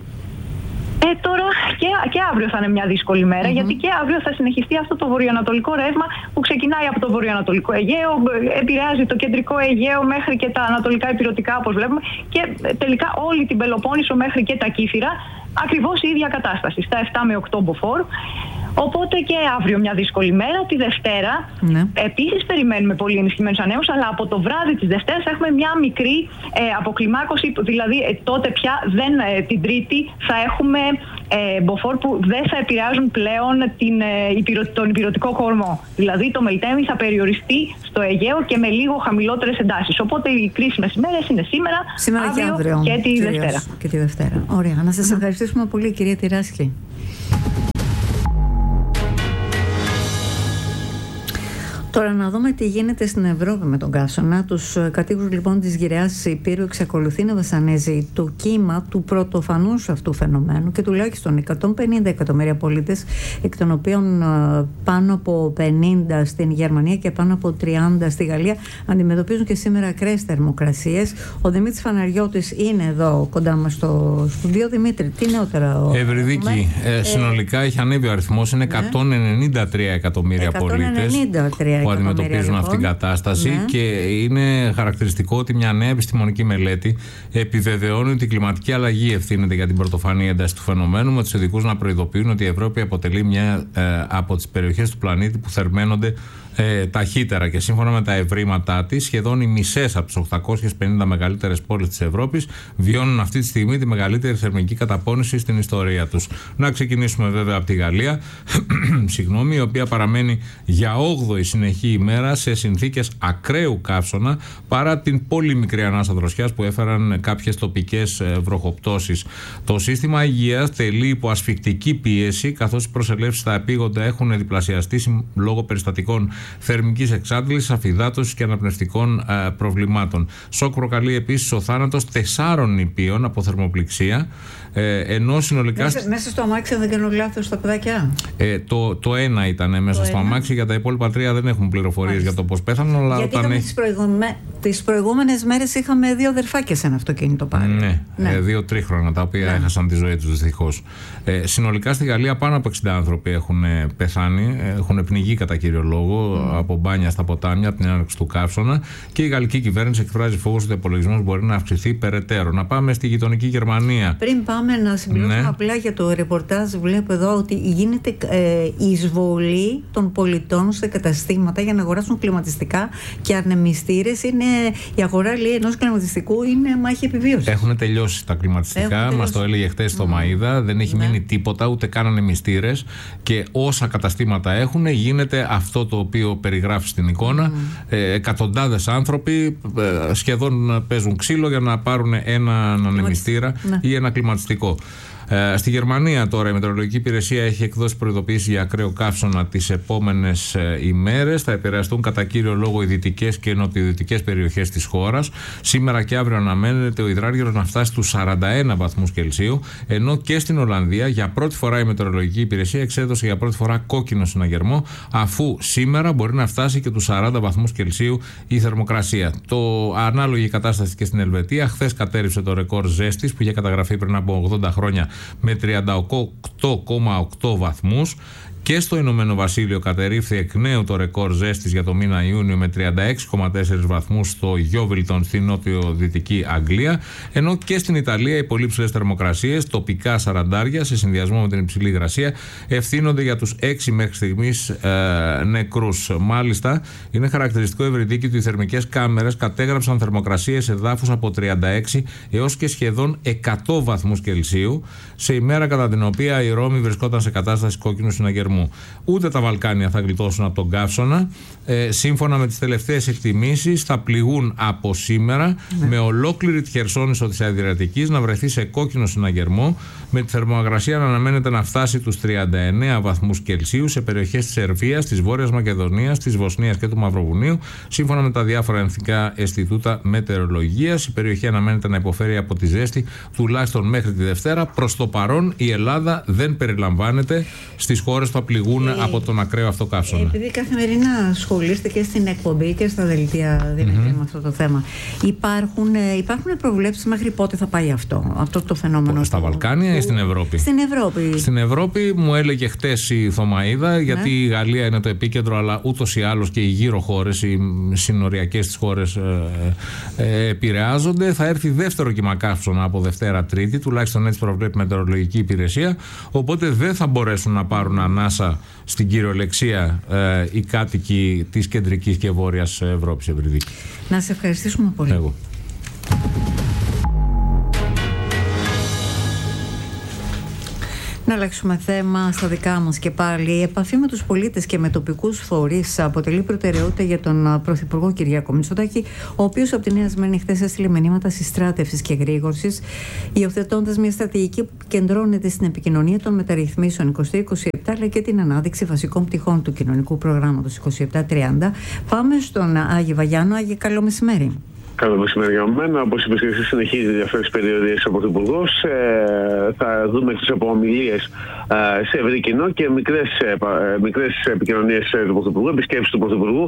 Ε, τώρα και, και αύριο θα είναι μια δύσκολη μέρα, mm-hmm. γιατί και αύριο θα συνεχιστεί αυτό το βορειοανατολικό ρεύμα που ξεκινάει από το βορειοανατολικό Αιγαίο, επηρεάζει το κεντρικό Αιγαίο μέχρι και τα ανατολικά ηπειρωτικά, όπως βλέπουμε, και τελικά όλη την Πελοπόννησο μέχρι και τα Κύθυρα, ακριβώς η ίδια κατάσταση, στα επτά με οκτώ μποφόρ. Οπότε και αύριο μια δύσκολη μέρα. Τη Δευτέρα ναι. επίσης περιμένουμε πολύ ενισχυμένους ανέμους, αλλά από το βράδυ της Δευτέρας έχουμε μια μικρή ε, αποκλιμάκωση, δηλαδή ε, τότε πια δεν, ε, την Τρίτη θα έχουμε ε, μποφόρ που δεν θα επηρεάζουν πλέον την, ε, τον υπηρετικό κορμό. Δηλαδή το Μελτέμι θα περιοριστεί στο Αιγαίο και με λίγο χαμηλότερες εντάσεις. Οπότε οι κρίσιμες ημέρες είναι σήμερα, σήμερα αύριο και, αύριο, και τη κυρίως, Δευτέρα. Και τη Δευτέρα. Ωραία. Να σας ευχαριστήσουμε πολύ, κυρία Τυράσχη. Τώρα να δούμε τι γίνεται στην Ευρώπη με τον καύσωνα. Τους κατοίκους λοιπόν της γυραιάς Υπήρου εξακολουθεί να βασανίζει το κύμα του πρωτοφανούς αυτού φαινομένου και τουλάχιστον εκατόν πενήντα εκατομμύρια πολίτες, εκ των οποίων πάνω από πενήντα στην Γερμανία και πάνω από τριάντα στη Γαλλία, αντιμετωπίζουν και σήμερα ακραίες θερμοκρασίες. Ο Δημήτρης Φαναριώτης είναι εδώ κοντά μας στο στούντιο. Δημήτρη, τι νεότερα? Ευρυδίκη, ε, συνολικά έχει ανέβει ο αριθμός, είναι ναι. εκατόν ενενήντα τρία εκατομμύρια πολίτες που αντιμετωπίζουν λοιπόν αυτήν την κατάσταση, ναι. Και είναι χαρακτηριστικό ότι μια νέα επιστημονική μελέτη επιβεβαιώνει ότι η κλιματική αλλαγή ευθύνεται για την πρωτοφανή ένταση του φαινομένου, με τους ειδικούς να προειδοποιούν ότι η Ευρώπη αποτελεί μια ε, από τις περιοχές του πλανήτη που θερμαίνονται Ε, ταχύτερα, και σύμφωνα με τα ευρήματά της, σχεδόν οι μισές από τις οκτακόσιες πενήντα μεγαλύτερες πόλεις της Ευρώπης βιώνουν αυτή τη στιγμή τη μεγαλύτερη θερμική καταπώνηση στην ιστορία τους. Να ξεκινήσουμε βέβαια από τη Γαλλία, συγγνώμη, η οποία παραμένει για όγδοη συνεχή ημέρα σε συνθήκες ακραίου καύσωνα, παρά την πολύ μικρή ανάσα δροσιάς που έφεραν κάποιες τοπικές βροχοπτώσεις. Το σύστημα υγείας τελεί υπό ασφυκτική πίεση, καθώς οι προσελεύσεις στα επίγοντα έχουν διπλασιαστεί λόγω περιστατικών θερμικής εξάντλησης, αφυδάτωσης και αναπνευστικών ε, προβλημάτων. Σοκ προκαλεί επίσης ο θάνατος τεσσάρων νηπίων από θερμοπληξία, ε, ενώ συνολικά. Μέσα, μέσα στο αμάξι, αν δεν κάνω λάθος, τα παιδάκια. Ε, το, το ένα ήταν μέσα το στο ένα. αμάξι, για τα υπόλοιπα τρία δεν έχουμε πληροφορίες για το πώς πέθαναν. Αλλά γιατί όταν έχει... τις, προηγουμε... τις προηγούμενες μέρες είχαμε δύο αδερφάκια σε ένα αυτοκίνητο πάλι. Ναι, ναι. Ε, δύο τρίχρονα τα οποία ναι. έχασαν τη ζωή τους δυστυχώς. Ε, συνολικά στη Γαλλία πάνω από εξήντα άνθρωποι έχουν πεθάνει, έχουν πνιγεί κατά κύριο λόγο mm. από μπάνια στα ποτάμια από την έναρξη του καύσωνα, και η γαλλική κυβέρνηση εκφράζει φόβος ότι ο υπολογισμός μπορεί να αυξηθεί περαιτέρω. Να πάμε στη γειτονική Γερμανία. Πριν πάμε να συμπληρώσουμε ναι. απλά για το ρεπορτάζ, βλέπω εδώ ότι γίνεται ε, εισβολή των πολιτών σε καταστήματα για να αγοράσουν κλιματιστικά και ανεμιστήρες. Είναι, η αγορά λέει ενός κλιματιστικού είναι μάχη επιβίωσης. Έχουν τελειώσει τα κλιματιστικά, μας το έλεγε χτες στο mm. Μαΐδα, δεν έχει ναι. μείνει τίποτα, ούτε καν ανεμιστήρες, και όσα καταστήματα έχουν γίνεται αυτό το οποίο περιγράφει στην εικόνα. Mm. Ε, εκατοντάδες άνθρωποι ε, σχεδόν παίζουν ξύλο για να πάρουν έναν ανεμιστήρα ναι. ή ένα κλιματιστικό. Ε, στη Γερμανία τώρα η Μετεωρολογική Υπηρεσία έχει εκδώσει προειδοποίηση για ακραίο καύσωνα τις επόμενες ε, ημέρες. Θα επηρεαστούν κατά κύριο λόγο οι δυτικές και νοτιοδυτικές περιοχές της χώρας. Σήμερα και αύριο αναμένεται ο υδράργυρος να φτάσει στους σαράντα ένα βαθμούς Κελσίου, ενώ και στην Ολλανδία για πρώτη φορά η Μετεωρολογική Υπηρεσία εξέδωσε για πρώτη φορά κόκκινο συναγερμό, αφού σήμερα μπορεί να φτάσει και τους σαράντα βαθμούς Κελσίου η θερμοκρασία. Το ανάλογη κατάσταση και στην Ελβετία. Χθες κατέρριψε το ρεκόρ ζέστης που είχε καταγραφεί πριν από ογδόντα χρόνια με τριάντα οκτώ κόμμα οκτώ βαθμούς. Και στο Ηνωμένο Βασίλειο κατερρίφθη εκ νέου το ρεκόρ ζέστης για το μήνα Ιούνιο με τριάντα έξι κόμμα τέσσερα βαθμούς στο Γιόβιλτον στη νότιο-δυτική Αγγλία, ενώ και στην Ιταλία οι πολύ ψηλές θερμοκρασίες, τοπικά σαραντάρια σε συνδυασμό με την υψηλή υγρασία, ευθύνονται για τους έξι μέχρι στιγμής ε, νεκρούς. Μάλιστα, είναι χαρακτηριστικό ευρυδίκη ότι οι θερμικές κάμερες κατέγραψαν θερμοκρασίες εδάφους από τριάντα έξι έως και σχεδόν εκατό βαθμούς Κελσίου, σε ημέρα κατά την οποία η Ρώμη βρισκόταν σε κατάσταση κόκκινου συναγερμού. Ούτε τα Βαλκάνια θα γλιτώσουν από τον καύσωνα. Ε, σύμφωνα με τις τελευταίες εκτιμήσεις, θα πληγούν από σήμερα, ναι. με ολόκληρη τη Χερσόνησο της Αδριατικής να βρεθεί σε κόκκινο συναγερμό, με τη θερμοκρασία να αναμένεται να φτάσει τους τριάντα εννέα βαθμούς Κελσίου σε περιοχές της Σερβίας, της Βόρειας Μακεδονίας, της Βοσνίας και του Μαυροβουνίου, σύμφωνα με τα διάφορα εθνικά αισθητούτα μετεωρολογίας. Η περιοχή αναμένεται να υποφέρει από τη ζέστη τουλάχιστον μέχρι τη Δευτέρα. Προς το παρόν, η Ελλάδα δεν περιλαμβάνεται στις χώρες που θα πληγούν ε, από τον ακραίο αυτό καύσωνα. Επειδή καθημερινά ασχολείστε και στην εκπομπή και στα δελτία Δημήτρη mm-hmm. με αυτό το θέμα, υπάρχουν, υπάρχουν προβλέψεις μέχρι πότε θα πάει αυτό, αυτό το φαινόμενο? Στα του, Βαλκάνια του, ή στην Ευρώπη? Στην Ευρώπη. Στην Ευρώπη μου έλεγε χτες η Θωμαΐδα, γιατί ναι. η Γαλλία είναι το επίκεντρο, αλλά ούτως ή άλλως και οι γύρω χώρες, οι συνοριακές της χώρες ε, ε, επηρεάζονται. Θα έρθει δεύτερο κύμα καύσωνα από Δευτέρα Τρίτη, τουλάχιστον έτσι προβλέπει η Μετεωρολογική Υπηρεσία. Οπότε δεν θα μπορέσουν να πάρουν ανάσα στην κυριολεξία ε, οι κάτοικοι της κεντρικής και βόρειας Ευρώπης. Ευρυδίκη. Να σε ευχαριστήσουμε πολύ. Εγώ. Να Να αλλάξουμε θέμα στα δικά μας και πάλι. Η επαφή με τους πολίτες και με τοπικούς φορείς αποτελεί προτεραιότητα για τον Πρωθυπουργό Κυριάκο Μητσοτάκη, ο οποίος από τη Νέα Σμύρνη χθες έστειλε μηνύματα συστράτευσης και γρήγορσης, υιοθετώντας μια στρατηγική που κεντρώνεται στην επικοινωνία των μεταρρυθμίσεων είκοσι είκοσι επτά αλλά και την ανάδειξη βασικών πτυχών του κοινωνικού προγράμματος είκοσι επτά τριάντα. Πάμε στον Άγη Βαγιάννο. Άγη, καλό μεσημέρι. Καλό μεσημέρι για μένα. Όπως είπες και εσύ, συνεχίζει διάφορες περιοδίες ο Πρωθυπουργός. Ε, θα δούμε εκτός από ομιλίες ε, σε ευρύ κοινό και μικρές, ε, μικρές επικοινωνίες του Πρωθυπουργού, επισκέψεις του Πρωθυπουργού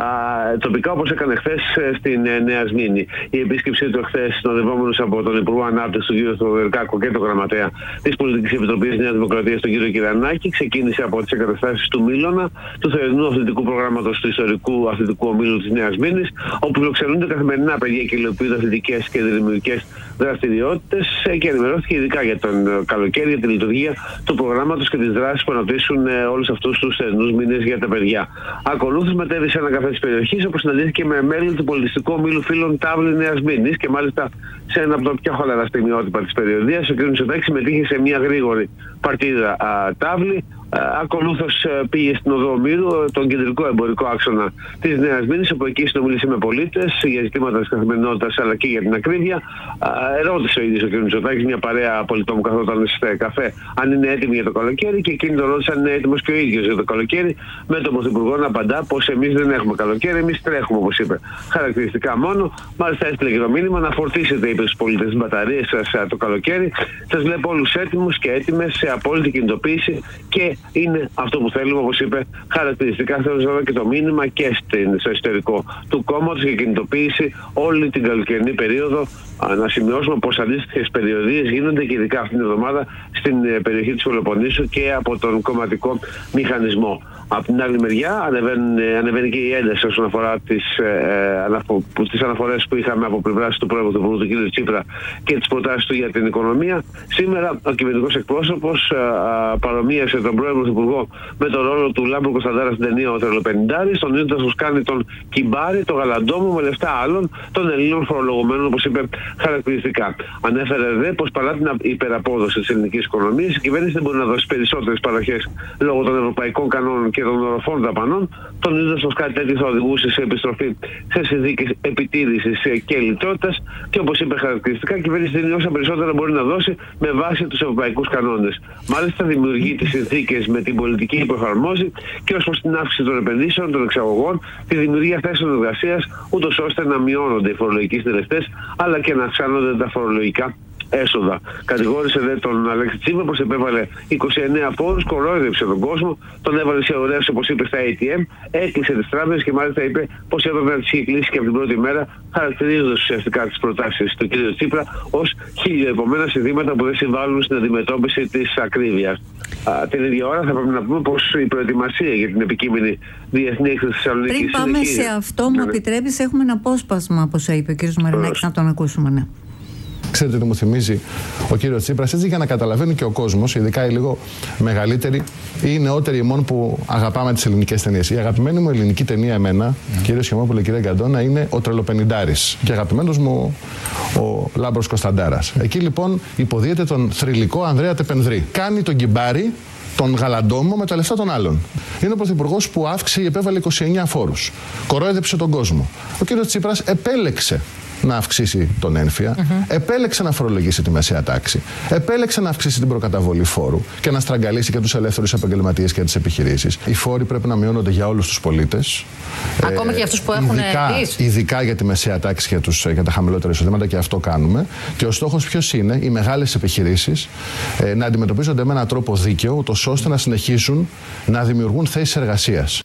ε, τοπικά, όπως έκανε χθες στην ε, Νέα Σμύρνη. Η επίσκεψή του χθες, συνοδευόμενος από τον Υπουργό Ανάπτυξης, τον κύριο Θοδωρικάκο, και τον Γραμματέα της Πολιτικής Επιτροπής Νέας Δημοκρατίας, τον κύριο Κυρανάκη, ξεκίνησε από τις εγκαταστάσεις του Μήλωνα, του θερινού αθλητικού προγράμματος του ιστορικού αθλητικού ομίλου της Νέας Σμύρνης, όπου φιλοξενούνται καθημερινά παιδιά και υλοποιούνται αθλητικές και δημιουργικές δραστηριότητες, και ενημερώθηκε ειδικά για τον καλοκαίρι, για τη λειτουργία του προγράμματος και τις δράσεις που αναπτύσσουν όλους αυτούς τους θερινούς μήνες για τα παιδιά. Ακολούθως μετέβη σε ένα καφέ της περιοχής, όπου συναντήθηκε με μέλη του πολιτιστικού ομίλου φίλων Τάβλη Νέας Σμύρνης, και μάλιστα σε ένα από τα πιο χαλαρά στιγμιότυπα της περιοδίας. Ο κ. Μητσοτάκης συμμετείχε σε μια γρήγορη παρτίδα α, Τάβλη. Ακολούθως πήγε στην Οδό Ομήρου, τον κεντρικό εμπορικό άξονα της Νέας Σμύρνης, όπου εκεί συνομίλησε με πολίτες για ζητήματα της καθημερινότητας αλλά και για την ακρίβεια. Ρώτησε ο ίδιος ο κ. Μητσοτάκης μια παρέα πολιτών που καθόταν σε καφέ αν είναι έτοιμοι για το καλοκαίρι, και εκείνοι τον ρώτησαν αν είναι έτοιμος και ο ίδιος για το καλοκαίρι, με τον Πρωθυπουργό να απαντά πως εμείς δεν έχουμε καλοκαίρι, εμείς τρέχουμε, όπως είπε. Χαρακτηριστικά μόνο. Μάλιστα έστειλε και το μήνυμα να φορτίσετε, είπε στους πολίτες, τις μπαταρίες σας το καλοκαίρι. Σας βλέπω όλους έτοιμους και έτοιμες σε απόλυτη κινητοποίηση, και είναι αυτό που θέλουμε, όπως είπε. Χαρακτηριστικά θέλω και το μήνυμα και στο εσωτερικό του κόμματος για κινητοποίηση όλη την καλοκαιρινή περίοδο. Να σημειώσουμε πως αντίστοιχες περιοδίες γίνονται και ειδικά αυτήν την εβδομάδα στην περιοχή της Πελοποννήσου και από τον κομματικό μηχανισμό. Από την άλλη μεριά ανεβαίνει, ανεβαίνει και η ένταση όσον αφορά τις, ε, αναφο, τις αναφορές που είχαμε από πλευράς του Πρόεδρου του Πρωθυπουργού, του κ. Τσίπρα, και τις προτάσεις του για την οικονομία. Σήμερα ο κυβερνητικός εκπρόσωπος ε, ε, παρομοίασε τον Πρόεδρο του Πρωθυπουργό με τον ρόλο του Λάμπρου Κωνσταντάρα στην ταινία Ο Τρελοπενηντάρης, τονίζοντας πως κάνει τον κυμπάρι, τον γαλαντόμο με λεφτά άλλων των Ελλήνων φορολογουμένων, όπως είπε χαρακτηριστικά. Ανέφερε δε πως παρά την υπεραπόδοση της ελληνικής οικονομίας, η κυβέρνηση δεν μπορεί να δώσει περισσότερες παροχές λόγω των ευρωπαϊκών κανόνων και των οροφών δαπανών, τονίζοντας πως κάτι τέτοιο θα οδηγούσε σε επιστροφή σε συνθήκες επιτήρησης και λιτότητας, και όπως είπε χαρακτηριστικά, η κυβέρνηση δεν είναι όσα περισσότερα μπορεί να δώσει με βάση τους ευρωπαϊκούς κανόνες. Μάλιστα, δημιουργεί τις συνθήκες με την πολιτική που εφαρμόζει και ως προς την αύξηση των επενδύσεων, των εξαγωγών, τη δημιουργία θέσεων εργασίας, ούτως ώστε να μειώνονται οι φορολογικοί συντελεστές αλλά και να αυξάνονται τα φορολογικά έσοδα. Κατηγόρησε δε τον Αλέξη Τσίπρα πως επέβαλε είκοσι εννέα φόρους, κορόιδεψε τον κόσμο, τον έβαλε σε ωραίες, όπως είπε, στα έι τι εμ, έκλεισε τις τράπεζες και μάλιστα είπε πως έπρεπε να τις είχε κλείσει και από την πρώτη μέρα, χαρακτηρίζοντας ουσιαστικά τις προτάσεις του κ. Τσίπρα ως χιλιοεπομένα συνθήματα που δεν συμβάλλουν στην αντιμετώπιση της ακρίβειας. Α, την ίδια ώρα θα πρέπει να πούμε πως η προετοιμασία για την επικείμενη διεθνή έκθεση της Θεσσαλονίκης. Πριν πάμε συνεχίζει. Σε αυτό, μου επιτρέπεις, έχουμε ένα απόσπασμα, όπως είπε ο κ. Μαρινάκης, να τον ακούσουμε, ναι. Ξέρετε τι μου θυμίζει ο κύριος Τσίπρας, έτσι για να καταλαβαίνει και ο κόσμος, ειδικά οι λίγο μεγαλύτεροι ή οι νεότεροι ημών που αγαπάμε τις ελληνικές ταινίες. Η αγαπημένη μου ελληνική ταινία εμένα, mm. κύριο Σχεμόπουλο, κύριε Γκαντώνα, είναι Ο Τρελοπενηντάρης. Και αγαπημένος μου ο Λάμπρος Κωνσταντάρας. Εκεί λοιπόν υποδίεται τον θρυλικό Ανδρέα Τεπενδρή. Κάνει τον κυμπάρι, τον γαλαντόμο με τα λεφτά των άλλων. Είναι ο πρωθυπουργός που αύξησε ή επέβαλε είκοσι εννέα φόρους. Κορόιδεψε τον κόσμο. Ο κύριος Τσίπρας επέλεξε να αυξήσει τον ένφια, mm-hmm. επέλεξε να φορολογήσει τη μεσαία τάξη, επέλεξε να αυξήσει την προκαταβολή φόρου και να στραγγαλίσει και τους ελεύθερους επαγγελματίες και τις επιχειρήσεις. Οι φόροι πρέπει να μειώνονται για όλους τους πολίτες. Ακόμα ε, και για αυτούς που έχουν ειδικά, ειδικά για τη μεσαία τάξη και για, τους, για τα χαμηλότερα εισοδήματα, και αυτό κάνουμε. Και ο στόχος ποιος είναι? Οι μεγάλες επιχειρήσεις ε, να αντιμετωπίζονται με έναν τρόπο δίκαιο, ούτως ώστε να συνεχίσουν να δημιουργούν θέσεις εργασίας.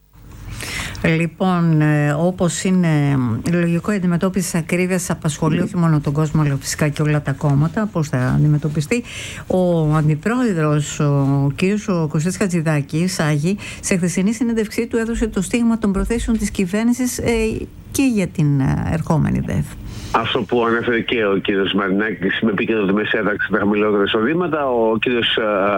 Λοιπόν, ε, όπως είναι λογικό, η αντιμετώπιση της ακρίβειας απασχολεί όχι μόνο τον κόσμο, αλλά φυσικά και όλα τα κόμματα. Πώς θα αντιμετωπιστεί? Ο αντιπρόεδρος, ο κύριος ο Κωστής Χατζηδάκης, Άγη, σε χθεσινή συνέντευξή του έδωσε το στίγμα των προθέσεων της κυβέρνησης ε, και για την ερχόμενη ΔΕΘ. αυτό που ανέφερε και ο κύριος Μαρινάκης με επίκεντρο τη μεσαία τάξη στα χαμηλότερα εισοδήματα. Ο κύριος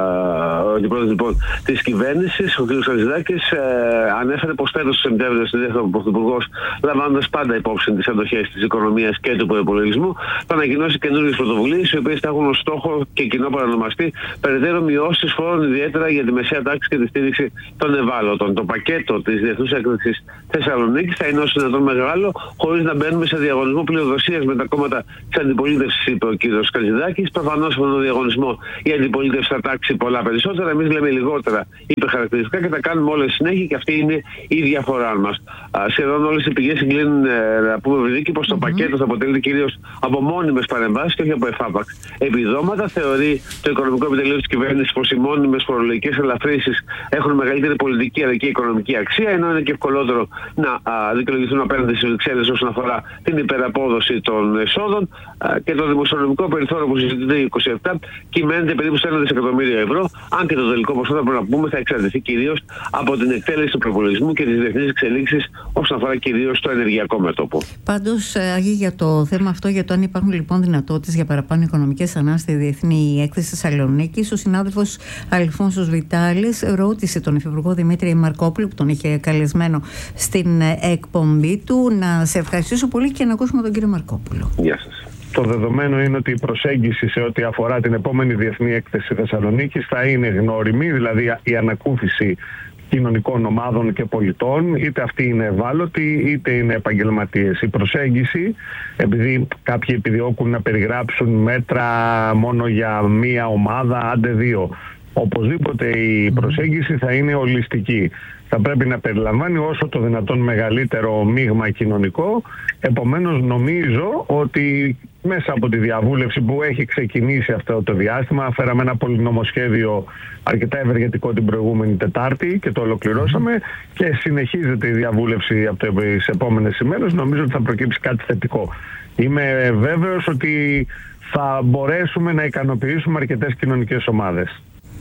ο αντιπρόεδρος λοιπόν, της κυβέρνησης, ο κύριος Χατζηδάκης, ανέφερε πως φέτος το Σεπτέμβριο στην δεύτερη ο Πρωθυπουργός, λαμβάνοντας πάντα υπόψη τις αντοχές της οικονομίας και του προϋπολογισμού, θα ανακοινώσει καινούριες πρωτοβουλίες, οι οποίες θα έχουν ως στόχο και κοινό παρανομαστή περαιτέρω μειώσεις φόρων, ιδιαίτερα για τη μεσαία τάξη και τη στήριξη των ευάλωτων. Το πακέτο της Διεθνούς Έκθεσης Θεσσαλονίκης θα είναι όσο δυνατόν μεγάλο, χωρίς να μπαίνουμε σε διαγωνισμό πλειοδοσίας με τα κόμματα της αντιπολίτευσης, είπε ο κύριος Χατζηδάκης. Προφανώς από τον διαγωνισμό η αντιπολίτευση θα τάξει πολλά περισσότερα. Εμείς λέμε λιγότερα, είπε χαρακτηριστικά, και τα κάνουμε όλες συνέχεια, και αυτή είναι η διαφορά μας. Σχεδόν όλες οι πηγές συγκλίνουν, ε, να πούμε βρυδίκη, πως το mm-hmm. πακέτο θα αποτελείται κυρίως από μόνιμες παρεμβάσεις και όχι από εφάπαξ επιδόματα. Θεωρεί το Οικονομικό Επιτελείο της Κυβέρνησης πως οι μόνιμες φορολογικές ελαφρύσεις έχουν μεγαλύτερη πολιτική αλλά και οικονομική αξία, ενώ είναι και ευκολότερο να α, δικαιολογηθούν απέναντι στις Βρυξέλλες όσον αφορά την υπεραπόδοση των εσόδων, α, και το δημοσιονομικό περιθώριο που συζητείται είκοσι επτά κυμαίνεται περίπου σε ένα δισεκατομμύριο ευρώ, αν και το τελικό ποσό θα πρέπει να πούμε θα εξαρτηθεί κυρίως από την εκτέλεση του προπολογισμού και τις διεθνείς εξελίξεις όσον αφορά κυρίως το ενεργειακό μέτωπο. Πάντως, Άγιε, για το θέμα αυτό, για το αν υπάρχουν λοιπόν δυνατότητες για παραπάνω οικονομικές ανάσεις στη Διεθνή Έκθεση Θεσσαλονίκης, ο συνάδελφος Αλφόνσος Βιτάλης ρώτησε τον Υφυπουργό Δημήτρη Μαρκόπουλο, που τον είχε καλεσμένο στην εκπομπή του. Να σε ευχαριστήσω πολύ και να ακούσουμε τον κύριο Μαρκόπουλο. Γεια σας. Το δεδομένο είναι ότι η προσέγγιση σε ό,τι αφορά την επόμενη Διεθνή Έκθεση Θεσσαλονίκης θα είναι γνώριμη, δηλαδή η ανακούφιση κοινωνικών ομάδων και πολιτών, είτε αυτοί είναι ευάλωτοι είτε είναι επαγγελματίες. Η προσέγγιση, επειδή κάποιοι επιδιώκουν να περιγράψουν μέτρα μόνο για μία ομάδα, άντε δύο, οπωσδήποτε η προσέγγιση θα είναι ολιστική. Θα πρέπει να περιλαμβάνει όσο το δυνατόν μεγαλύτερο μείγμα κοινωνικό. Επομένως νομίζω ότι μέσα από τη διαβούλευση που έχει ξεκινήσει αυτό το διάστημα, φέραμε ένα πολυνομοσχέδιο αρκετά ευεργετικό την προηγούμενη Τετάρτη και το ολοκληρώσαμε, και συνεχίζεται η διαβούλευση από τις επόμενες ημέρες. Νομίζω ότι θα προκύψει κάτι θετικό. Είμαι βέβαιος ότι θα μπορέσουμε να ικανοποιήσουμε αρκετές κοινωνικές ομάδες.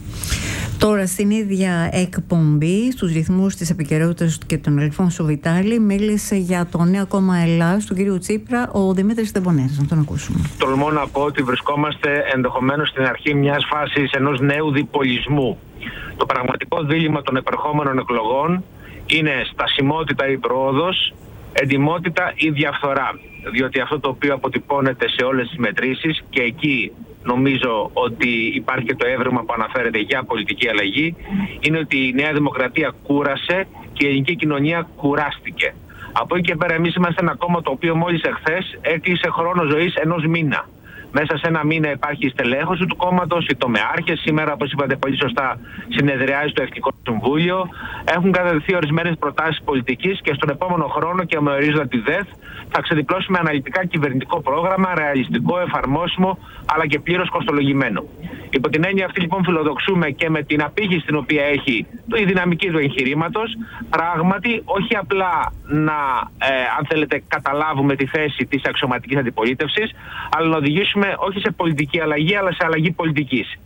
Τώρα, στην ίδια εκπομπή, στους ρυθμούς της επικαιρότητας και τον Αλφόνσο Βιτάλη, μίλησε για το νέο κόμμα Ελλάς του κυρίου Τσίπρα ο Δημήτρης Τεμπονέρας. Να τον ακούσουμε. Τολμώ να πω ότι βρισκόμαστε ενδεχομένως στην αρχή μιας φάσης ενός νέου διπολισμού. Το πραγματικό δίλημμα των επερχόμενων εκλογών είναι στασιμότητα ή πρόοδος, εντιμότητα ή διαφθορά. Διότι αυτό το οποίο αποτυπώνεται σε όλες τις μετρήσεις, και εκεί νομίζω ότι υπάρχει και το έβριμα που αναφέρεται για πολιτική αλλαγή, είναι ότι η Νέα Δημοκρατία κούρασε και η ελληνική κοινωνία κουράστηκε. Από εκεί και πέρα εμείς είμαστε ένα κόμμα το οποίο μόλις εχθές έκλεισε χρόνο ζωής ενός μήνα. Μέσα σε ένα μήνα υπάρχει η στελέχωση του κόμματος, οι τομεάρχες. Σήμερα, όπως είπατε πολύ σωστά, συνεδριάζει το Εθνικό Συμβούλιο. Έχουν καταδεχθεί ορισμένες προτάσεις πολιτικής και στον επόμενο χρόνο, και με ορίζοντα τη ΔΕΘ, θα ξεδιπλώσουμε αναλυτικά κυβερνητικό πρόγραμμα, ρεαλιστικό, εφαρμόσιμο, αλλά και πλήρως κοστολογημένο. Υπό την έννοια αυτή, λοιπόν, φιλοδοξούμε και με την απήχηση την οποία έχει η δυναμική του εγχειρήματος, πράγματι όχι απλά να, ε, αν θέλετε, καταλάβουμε τη θέση της αξιωματικής αντιπολίτευσης, αλλά να οδηγήσουμε όχι σε πολιτική αλλαγή, αλλά σε αλλαγή πολιτικής.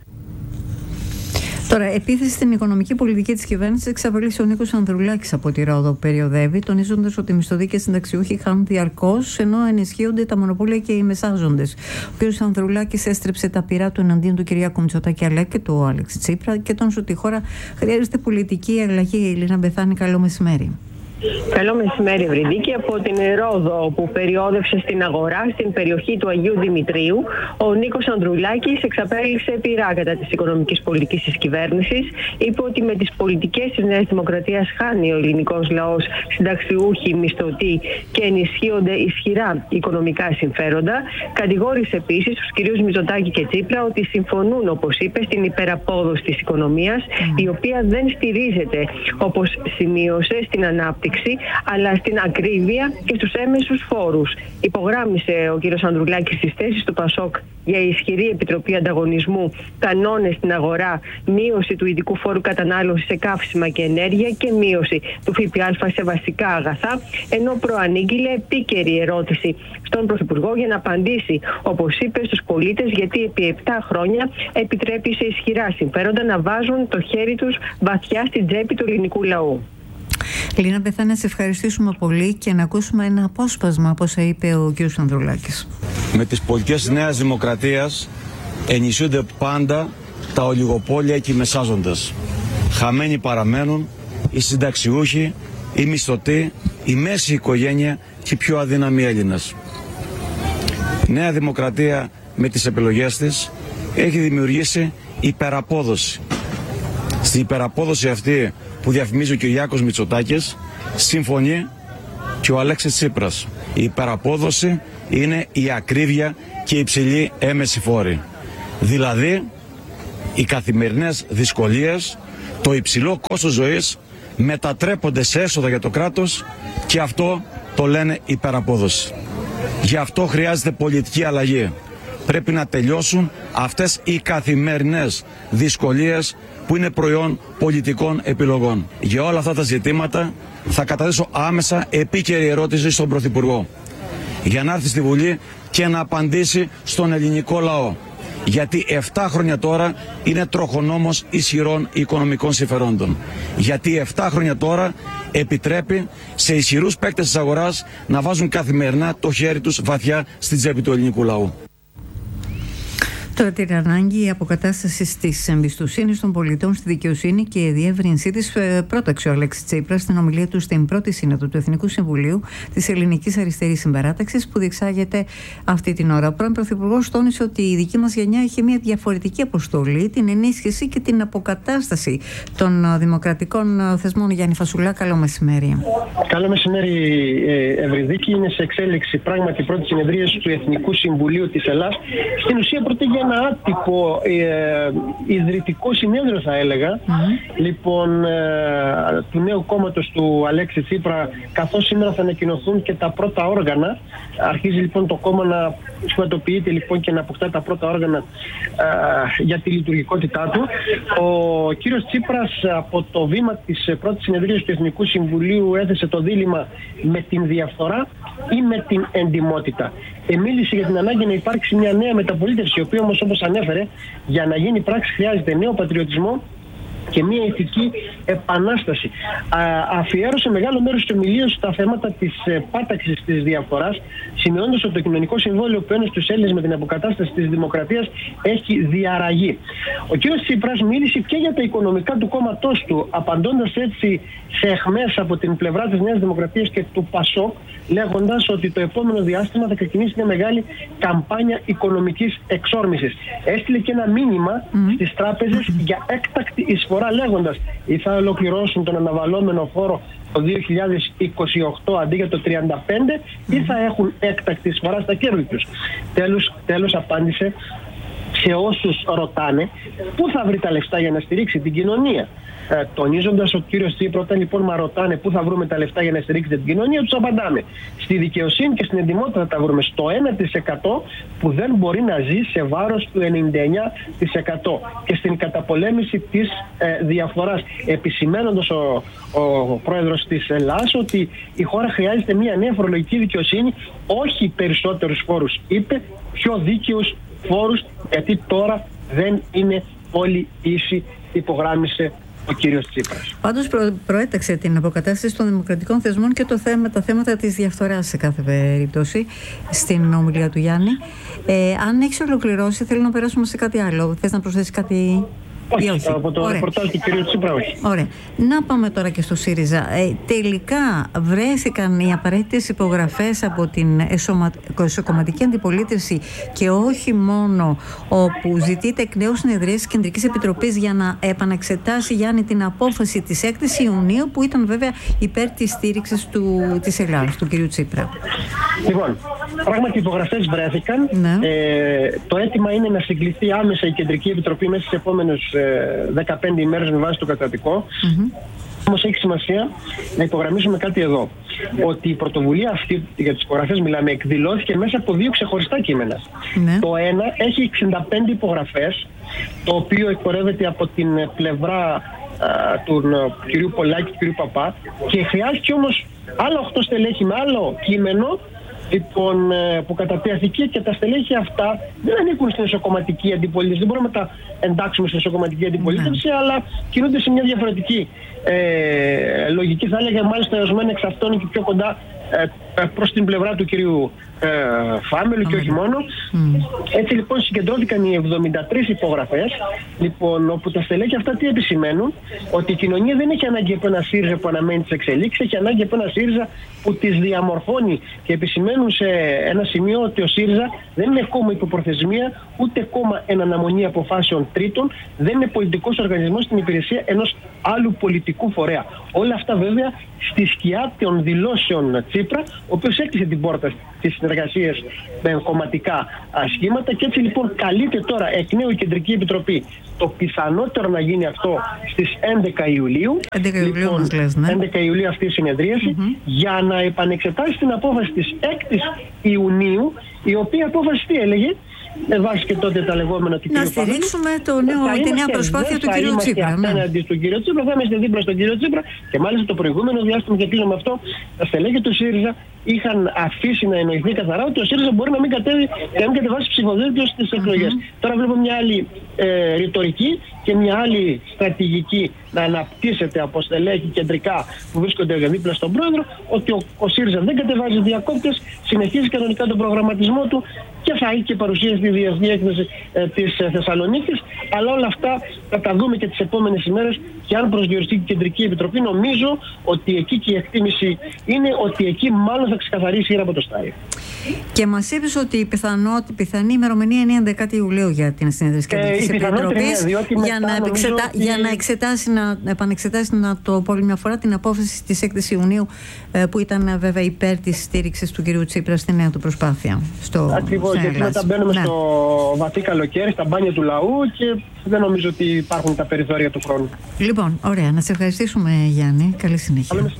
Τώρα, επίθεση στην οικονομική πολιτική της κυβέρνησης εξαπέλυσε ο Νίκος Ανδρουλάκης από τη Ρόδο, περιοδεύει, τονίζοντας ότι οι μισθωτοί και συνταξιούχοι χάνουν διαρκώς, ενώ ενισχύονται τα μονοπόλια και οι μεσάζοντες. Ο κ. Ανδρουλάκης έστρεψε τα πειρά του εναντίον του Κυριάκου Μητσοτάκη αλλά και του Άλεξη Τσίπρα και τόνισε ότι η χώρα χρειάζεται πολιτική αλλαγή. Η Ελίνα Μπεθάνη, καλό μεσημέρι. Καλό μεσημέρι, Ευρυδίκη. Από την Ρόδο, που περιόδευσε στην αγορά στην περιοχή του Αγίου Δημητρίου, ο Νίκος Ανδρουλάκης εξαπέλυσε πειρά κατά της οικονομικής πολιτικής της κυβέρνησης. Είπε ότι με τις πολιτικές της Νέας Δημοκρατίας χάνει ο ελληνικός λαός, συνταξιούχοι, μισθωτοί και ενισχύονται ισχυρά οικονομικά συμφέροντα. Κατηγόρησε επίσης τους κυρίους Μητσοτάκη και Τσίπρα ότι συμφωνούν, όπως είπε, στην υπεραπόδοση της οικονομίας, η οποία δεν στηρίζεται, όπως σημείωσε, στην ανάπτυξη, αλλά στην ακρίβεια και στους έμεσους φόρους. Υπογράμμισε ο κ. Ανδρουλάκης στις θέσεις του ΠΑΣΟΚ για ισχυρή επιτροπή ανταγωνισμού, κανόνες στην αγορά, μείωση του ειδικού φόρου κατανάλωσης σε καύσιμα και ενέργεια και μείωση του ΦΠΑ σε βασικά αγαθά, ενώ προανήγγειλε επίκαιρη ερώτηση στον Πρωθυπουργό για να απαντήσει, όπως είπε, στους πολίτες γιατί επί επτά χρόνια επιτρέπει σε ισχυρά συμφέροντα να βάζουν το χέρι τους βαθιά στην τσέπη του ελληνικού λαού. Λίνα Μπεθάνη, σε ευχαριστήσουμε πολύ και να ακούσουμε ένα απόσπασμα από όσα είπε ο κ. Ανδρουλάκης. Με τις πολιτικές της Νέας Δημοκρατίας ενισχύονται πάντα τα ολιγοπόλια και οι μεσάζοντες. Χαμένοι παραμένουν οι συνταξιούχοι, οι μισθωτοί, η μέση οικογένεια και οι πιο αδύναμοι Έλληνες. Η Νέα Δημοκρατία με τις επιλογές της έχει δημιουργήσει υπεραπόδοση. Στην υπεραπόδοση αυτή που διαφημίζει και ο Κυριάκος Μητσοτάκης συμφωνεί και ο Αλέξης Τσίπρας. Η υπεραπόδοση είναι η ακρίβεια και η υψηλή έμεση φόρη. Δηλαδή οι καθημερινές δυσκολίες, το υψηλό κόστος ζωής μετατρέπονται σε έσοδα για το κράτος και αυτό το λένε υπεραπόδοση. Γι' αυτό χρειάζεται πολιτική αλλαγή. Πρέπει να τελειώσουν αυτές οι καθημερινές δυσκολίες που είναι προϊόν πολιτικών επιλογών. Για όλα αυτά τα ζητήματα θα καταθέσω άμεσα επίκαιρη ερώτηση στον Πρωθυπουργό για να έρθει στη Βουλή και να απαντήσει στον ελληνικό λαό. Γιατί επτά χρόνια τώρα είναι τροχονόμος ισχυρών οικονομικών συμφερόντων. Γιατί επτά χρόνια τώρα επιτρέπει σε ισχυρούς παίκτες της αγοράς να βάζουν καθημερινά το χέρι τους βαθιά στην τσέπη του ελληνικού λαού. Τώρα την ανάγκη αποκατάστασης της εμπιστοσύνης των πολιτών στη δικαιοσύνη και η διεύρυνσή της πρόταξε ο Αλέξης Τσίπρας στην ομιλία του στην πρώτη σύνοδο του Εθνικού Συμβουλίου της Ελληνικής Αριστερής Συμπαράταξης που διεξάγεται αυτή την ώρα. Ο πρώην Πρωθυπουργός τόνισε ότι η δική μας γενιά έχει μια διαφορετική αποστολή, την ενίσχυση και την αποκατάσταση των δημοκρατικών θεσμών. Γιάννη Φασουλά, καλό μεσημέρι. Καλό μεσημέρι, Ευρυδίκη. Είναι σε εξέλιξη πράγματι η πρώτη συνεδρίαση του Εθνικού Συμβουλίου της Ελλάδας. Στην ουσία πρόκειται για ένα άτυπο ε, ιδρυτικό συνέδριο, θα έλεγα, mm-hmm. λοιπόν, ε, του νέου κόμματος του Αλέξη Τσίπρα, καθώς σήμερα θα ανακοινωθούν και τα πρώτα όργανα. Αρχίζει λοιπόν το κόμμα να σχηματοποιείται λοιπόν και να αποκτά τα πρώτα όργανα ε, για τη λειτουργικότητά του. Ο κύριος Τσίπρας από το βήμα της πρώτης συνεδρίας του Εθνικού Συμβουλίου έθεσε το δίλημμα με την διαφθορά ή με την εντιμότητα. Μίλησε για την ανάγκη να υπάρξει μια νέα μεταπολίτευση, η οποία όμως, όπως ανέφερε, για να γίνει πράξη χρειάζεται νέο πατριωτισμό και μια ηθική επανάσταση. Α, αφιέρωσε μεγάλο μέρος της ομιλίας στα θέματα της ε, πάταξης της διαφοράς, σημειώνοντας ότι το κοινωνικό συμβόλαιο που ένωσε τους Έλληνες με την αποκατάσταση της δημοκρατίας έχει διαραγεί. Ο κ. Τσίπρας μίλησε και για τα οικονομικά του κόμματός του, απαντώντας έτσι σε αιχμές από την πλευρά της Νέας Δημοκρατίας και του ΠΑΣΟΚ, λέγοντας ότι το επόμενο διάστημα θα ξεκινήσει μια μεγάλη καμπάνια οικονομικής εξόρμησης. Έστειλε και ένα μήνυμα mm. στις τράπεζες για έκτακτη εισφορά, λέγοντας ή θα ολοκληρώσουν τον αναβαλώμενο φόρο το δύο χιλιάδες είκοσι οκτώ αντί για το τριάντα πέντε mm. ή θα έχουν έκτακτη εισφορά στα κέρδη τους. Τέλος, τέλος απάντησε σε όσους ρωτάνε πού θα βρει τα λεφτά για να στηρίξει την κοινωνία. Ε, τονίζοντας ότι ο κύριος Τσίπρα, όταν λοιπόν μα ρωτάνε πού θα βρούμε τα λεφτά για να στηρίξετε την κοινωνία, τους απαντάμε. Στη δικαιοσύνη και στην εντιμότητα θα τα βρούμε στο ένα τοις εκατό που δεν μπορεί να ζει σε βάρος του ενενήντα εννέα τοις εκατό και στην καταπολέμηση της ε, διαφοράς. Επισημένοντας ο, ο πρόεδρος της Ελλάδας ότι η χώρα χρειάζεται μια νέα φορολογική δικαιοσύνη, όχι περισσότερους φόρους, είπε, πιο δίκαιους φόρους, γιατί τώρα δεν είναι όλοι ίσοι, υπογράμμισε ο κύριος Τσίπρας. Πάντως προ, προέταξε την αποκατάσταση των δημοκρατικών θεσμών και το θέμα, τα θέματα της διαφθοράς σε κάθε περίπτωση στην ομιλία του Γιάννη. Ε, αν έχεις ολοκληρώσει, θέλω να περάσουμε σε κάτι άλλο. Θες να προσθέσεις κάτι? Όχι, όχι. Από το ρεπορτάζ του κ. Τσίπρα, όχι. Ωραία. Να πάμε τώρα και στο ΣΥΡΙΖΑ. Ε, τελικά βρέθηκαν οι απαραίτητες υπογραφές από την εσωμα... εσωκομματική αντιπολίτευση και όχι μόνο, όπου ζητείται εκ νέου συνεδρία της Κεντρικής Επιτροπής για να επαναξετάσει, Γιάννη, την απόφαση της έκτη Ιουνίου, που ήταν βέβαια υπέρ της στήριξης του... της Ελλάδας, του κ. Τσίπρα. Λοιπόν, πράγματι οι υπογραφές βρέθηκαν. Ναι. Ε, το αίτημα είναι να συγκληθεί άμεσα η Κεντρική Επιτροπή μέσα στις επόμενες δεκαπέντε ημέρες με βάση το καταστατικό. Mm-hmm. Όμως έχει σημασία να υπογραμμίσουμε κάτι εδώ. Ότι η πρωτοβουλία αυτή, για τις υπογραφές μιλάμε, εκδηλώθηκε μέσα από δύο ξεχωριστά κείμενα. Ναι. Το ένα έχει εξήντα πέντε υπογραφές, το οποίο εκπορεύεται από την πλευρά α, του κ. Πολάκη και του κ. Παπά, και χρειάζεται όμως άλλα οκτώ στελέχη με άλλο κείμενο λοιπόν, που καταπιεστηκε και τα στελέχη αυτά δεν ανήκουν στην εσωκομματική αντιπολίτευση. Δεν μπορούμε να τα εντάξουμε στην εσωκομματική αντιπολίτευση, mm. αλλά κινούνται σε μια διαφορετική ε, λογική. Θα έλεγα μάλιστα ορισμένα εξ αυτών και πιο κοντά ε, προς την πλευρά του κυρίου ε, Φάμελου και όχι μόνο. Mm. Έτσι λοιπόν συγκεντρώθηκαν οι εβδομήντα τρεις υπογραφές, λοιπόν, όπου τα στελέχη αυτά τι επισημαίνουν? Ότι η κοινωνία δεν έχει ανάγκη από ένα ΣΥΡΙΖΑ που αναμένει τις εξελίξεις, έχει ανάγκη από ένα ΣΥΡΙΖΑ που τις διαμορφώνει, και επισημαίνουν σε ένα σημείο ότι ο ΣΥΡΙΖΑ δεν είναι κόμμα υποπροθεσμία, ούτε κόμμα εν αναμονή αποφάσεων τρίτων, δεν είναι πολιτικός οργανισμός στην υπηρεσία ενός άλλου πολιτικού φορέα. Όλα αυτά βέβαια στη σκιά των δηλώσεων Τσίπρα, ο οποίος έκλεισε την πόρτα στις συνεργασίες με κομματικά σχήματα, και έτσι λοιπόν καλείται τώρα εκ νέου η Κεντρική Επιτροπή, το πιθανότερο να γίνει αυτό στις έντεκα Ιουλίου, έντεκα Ιουλίου, λοιπόν, λες, ναι. έντεκα Ιουλίου αυτή η συνεδρίαση, mm-hmm. για να επανεξετάσει την απόφαση της έκτης Ιουνίου, η οποία απόφαση τι έλεγε? Με βάση και τότε τα λεγόμενα του κ. Να στηρίξουμε το νέο, τη νέα προσπάθεια του κ. Τσίπρα. Απέναντι στον κ. Τσίπρα, θα είμαστε δίπλα στον κ. Τσίπρα, και μάλιστα το προηγούμενο διάστημα, και κλείνω με αυτό, τα στελέχη του ΣΥΡΙΖΑ είχαν αφήσει να εννοηθεί καθαρά ότι ο ΣΥΡΙΖΑ μπορεί να μην, κατέβει, να μην κατεβάσει ψηφοδέλτιο στις εκλογές. Mm-hmm. Τώρα βλέπω μια άλλη ε, ρητορική και μια άλλη στρατηγική να αναπτύσσεται από στελέχη κεντρικά που βρίσκονται δίπλα στον πρόεδρο, ότι ο, ο ΣΥΡΙΖΑ δεν κατεβάζει διακόπτες, συνεχίζει κανονικά τον προγραμματισμό του και θα έχει και παρουσία στη Διεθνή Έκθεση ε, της ε, Θεσσαλονίκης. Αλλά όλα αυτά θα τα δούμε και τις επόμενες ημέρες, και αν προσδιοριστεί η Κεντρική Επιτροπή, νομίζω ότι εκεί και η εκτίμηση είναι ότι εκεί μάλλον θα ξεκαθαρίσει γύρω από το στάδιο. Και μας είπες ότι η πιθανό, πιθανή ημερομηνία είναι έντεκα Ιουλίου για την συνέδριση της Κεντρικής Επιτροπής, για, να επεξετα... ότι... για να εξετάσει, να επανεξετάσει, να το πω μια φορά, την απόφαση της έκτης Ιουνίου, που ήταν βέβαια υπέρ της στήριξης του κ. Τσίπρα στη νέα του προσπάθεια. Ακριβώς, γιατί μετά μπαίνουμε ναι. στο βαθύ καλοκαίρι, στα μπάνια του λαού, και δεν νομίζω ότι υπάρχουν τα περιθώρια του χρόνου. Λοιπόν, ωραία. Να σε ευχαριστήσουμε, Γιάννη. Καλή συνέχεια. Καλή.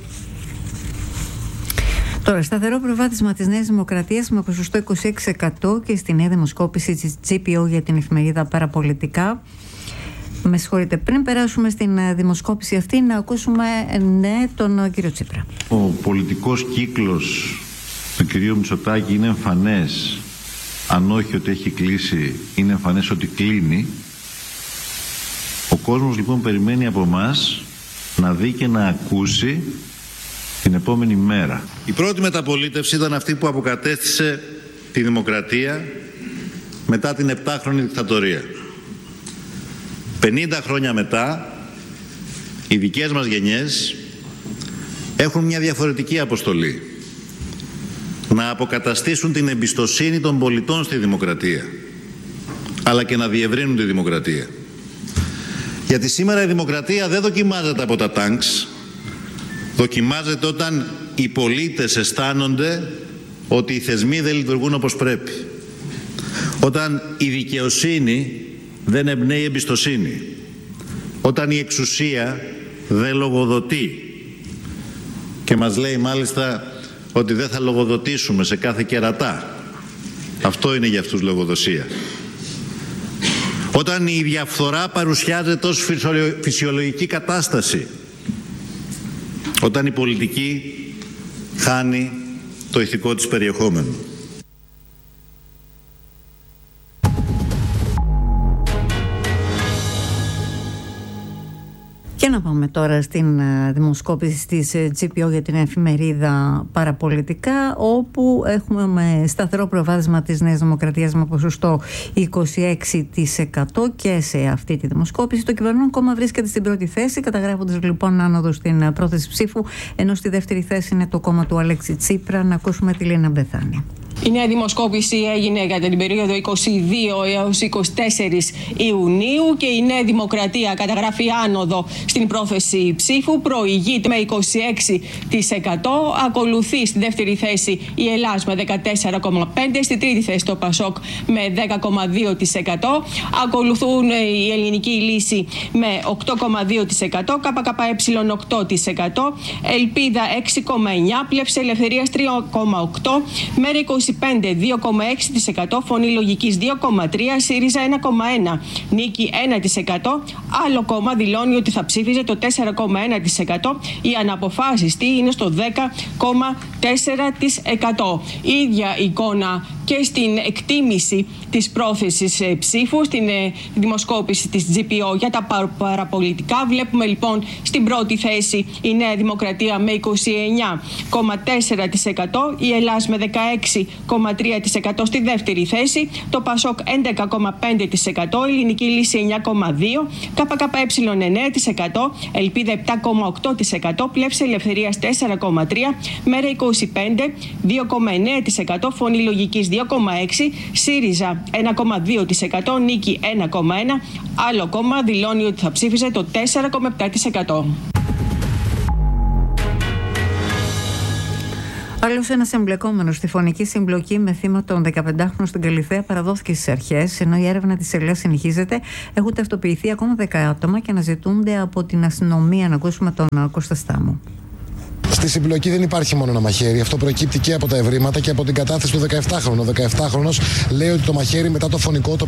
Τώρα, σταθερό προβάδισμα της Νέας Δημοκρατίας με ποσοστό είκοσι έξι τοις εκατό και στη νέα δημοσκόπηση της τζι πι ο για την εφημερίδα Παραπολιτικά. Με συγχωρείτε, πριν περάσουμε στην δημοσκόπηση αυτή, να ακούσουμε ναι τον κύριο Τσίπρα. Ο πολιτικός κύκλος του κυρίου Μητσοτάκη είναι εμφανές, αν όχι ότι έχει κλείσει, είναι εμφανές ότι κλείνει. Ο κόσμος λοιπόν περιμένει από εμάς να δει και να ακούσει την επόμενη μέρα. Η πρώτη μεταπολίτευση ήταν αυτή που αποκατέστησε τη δημοκρατία μετά την επτάχρονη δικτατορία. πενήντα χρόνια μετά, οι δικές μας γενιές έχουν μια διαφορετική αποστολή. Να αποκαταστήσουν την εμπιστοσύνη των πολιτών στη δημοκρατία, αλλά και να διευρύνουν τη δημοκρατία. Γιατί σήμερα η δημοκρατία δεν δοκιμάζεται από τα τάγκς, δοκιμάζεται όταν οι πολίτες αισθάνονται ότι οι θεσμοί δεν λειτουργούν όπως πρέπει. Όταν η δικαιοσύνη δεν εμπνέει εμπιστοσύνη. Όταν η εξουσία δεν λογοδοτεί. Και μας λέει μάλιστα ότι δεν θα λογοδοτήσουμε σε κάθε κερατά. Αυτό είναι για αυτούς λογοδοσία. Όταν η διαφθορά παρουσιάζεται ως φυσιολογική κατάσταση. Όταν η πολιτική χάνει το ηθικό της περιεχόμενο. Και να πάμε τώρα στην δημοσκόπηση της τζι πι ο για την εφημερίδα Παραπολιτικά, όπου έχουμε με σταθερό προβάδισμα της Νέας Δημοκρατίας με ποσοστό είκοσι έξι τοις εκατό και σε αυτή τη δημοσκόπηση. Το κυβερνών κόμμα βρίσκεται στην πρώτη θέση, καταγράφοντας λοιπόν άνοδο στην πρόθεση ψήφου, ενώ στη δεύτερη θέση είναι το κόμμα του Αλέξη Τσίπρα. Να ακούσουμε τη Λίνα Μπεθάνη. Η νέα δημοσκόπηση έγινε κατά την περίοδο είκοσι δύο έως είκοσι τέσσερα Ιουνίου και η Νέα Δημοκρατία καταγράφει άνοδο στην πρόθεση ψήφου, προηγείται με είκοσι έξι τοις εκατό, ακολουθεί στη δεύτερη θέση η Ελλάς με δεκατέσσερα κόμμα πέντε τοις εκατό, στη τρίτη θέση το Πασόκ με δέκα κόμμα δύο τοις εκατό, ακολουθούν η Ελληνική Λύση με οκτώ κόμμα δύο τοις εκατό, ΚΚΕ οκτώ τοις εκατό, Ελπίδα έξι κόμμα εννιά τοις εκατό, Πλεύση Ελευθερίας τρία κόμμα οκτώ τοις εκατό, Μέρα είκοσι είκοσι πέντε δύο κόμμα έξι τοις εκατό, Φωνή Λογικής δύο κόμμα τρία τοις εκατό, ΣΥΡΙΖΑ ένα κόμμα ένα τοις εκατό, Νίκη ένα τοις εκατό. Άλλο κόμμα δηλώνει ότι θα ψήφιζε το τέσσερα κόμμα ένα τοις εκατό. Οι αναποφάσιστοι είναι στο δέκα κόμμα τέσσερα τοις εκατό. Η ίδια εικόνα και στην εκτίμηση της πρόθεσης ψήφου, στην δημοσκόπηση της τζι πι ο για τα παραπολιτικά. Βλέπουμε λοιπόν στην πρώτη θέση η Νέα Δημοκρατία με είκοσι εννέα κόμμα τέσσερα τοις εκατό, η Ελλάς με δεκαέξι κόμμα τρία τοις εκατό στη δεύτερη θέση, το ΠΑΣΟΚ έντεκα κόμμα πέντε τοις εκατό, η Ελληνική Λύση εννέα κόμμα δύο τοις εκατό, ΚΚΕ εννέα τοις εκατό, Ελπίδα επτά κόμμα οκτώ τοις εκατό, Πλεύση Ελευθερίας τέσσερα κόμμα τρία τοις εκατό, Μέρα είκοσι πέντε δύο κόμμα εννέα τοις εκατό, Φωνή Λογικής δύο κόμμα έξι τοις εκατό, ΣΥΡΙΖΑ ένα κόμμα δύο τοις εκατό, Νίκη ένα κόμμα ένα τοις εκατό, άλλο κόμμα δηλώνει ότι θα ψήφιζε το τέσσερα κόμμα επτά τοις εκατό. Άλλος ένας εμπλεκόμενος στη φωνική συμπλοκή με θύμα τον δεκαπεντάχρονο στην Καλιθέα παραδόθηκε στις αρχές, ενώ η έρευνα της ΕΛΕΑ συνεχίζεται. Έχουν ταυτοποιηθεί ακόμα δέκα άτομα και αναζητούνται από την αστυνομία. Να ακούσουμε τον Κώστα Στάμου. Στη συμπλοκή δεν υπάρχει μόνο ένα μαχαίρι. Αυτό προκύπτει και από τα ευρήματα και από την κατάθεση του δεκαεφτάχρονου. Ο δεκαεφτάχρονος λέει ότι το μαχαίρι μετά το φωνικό το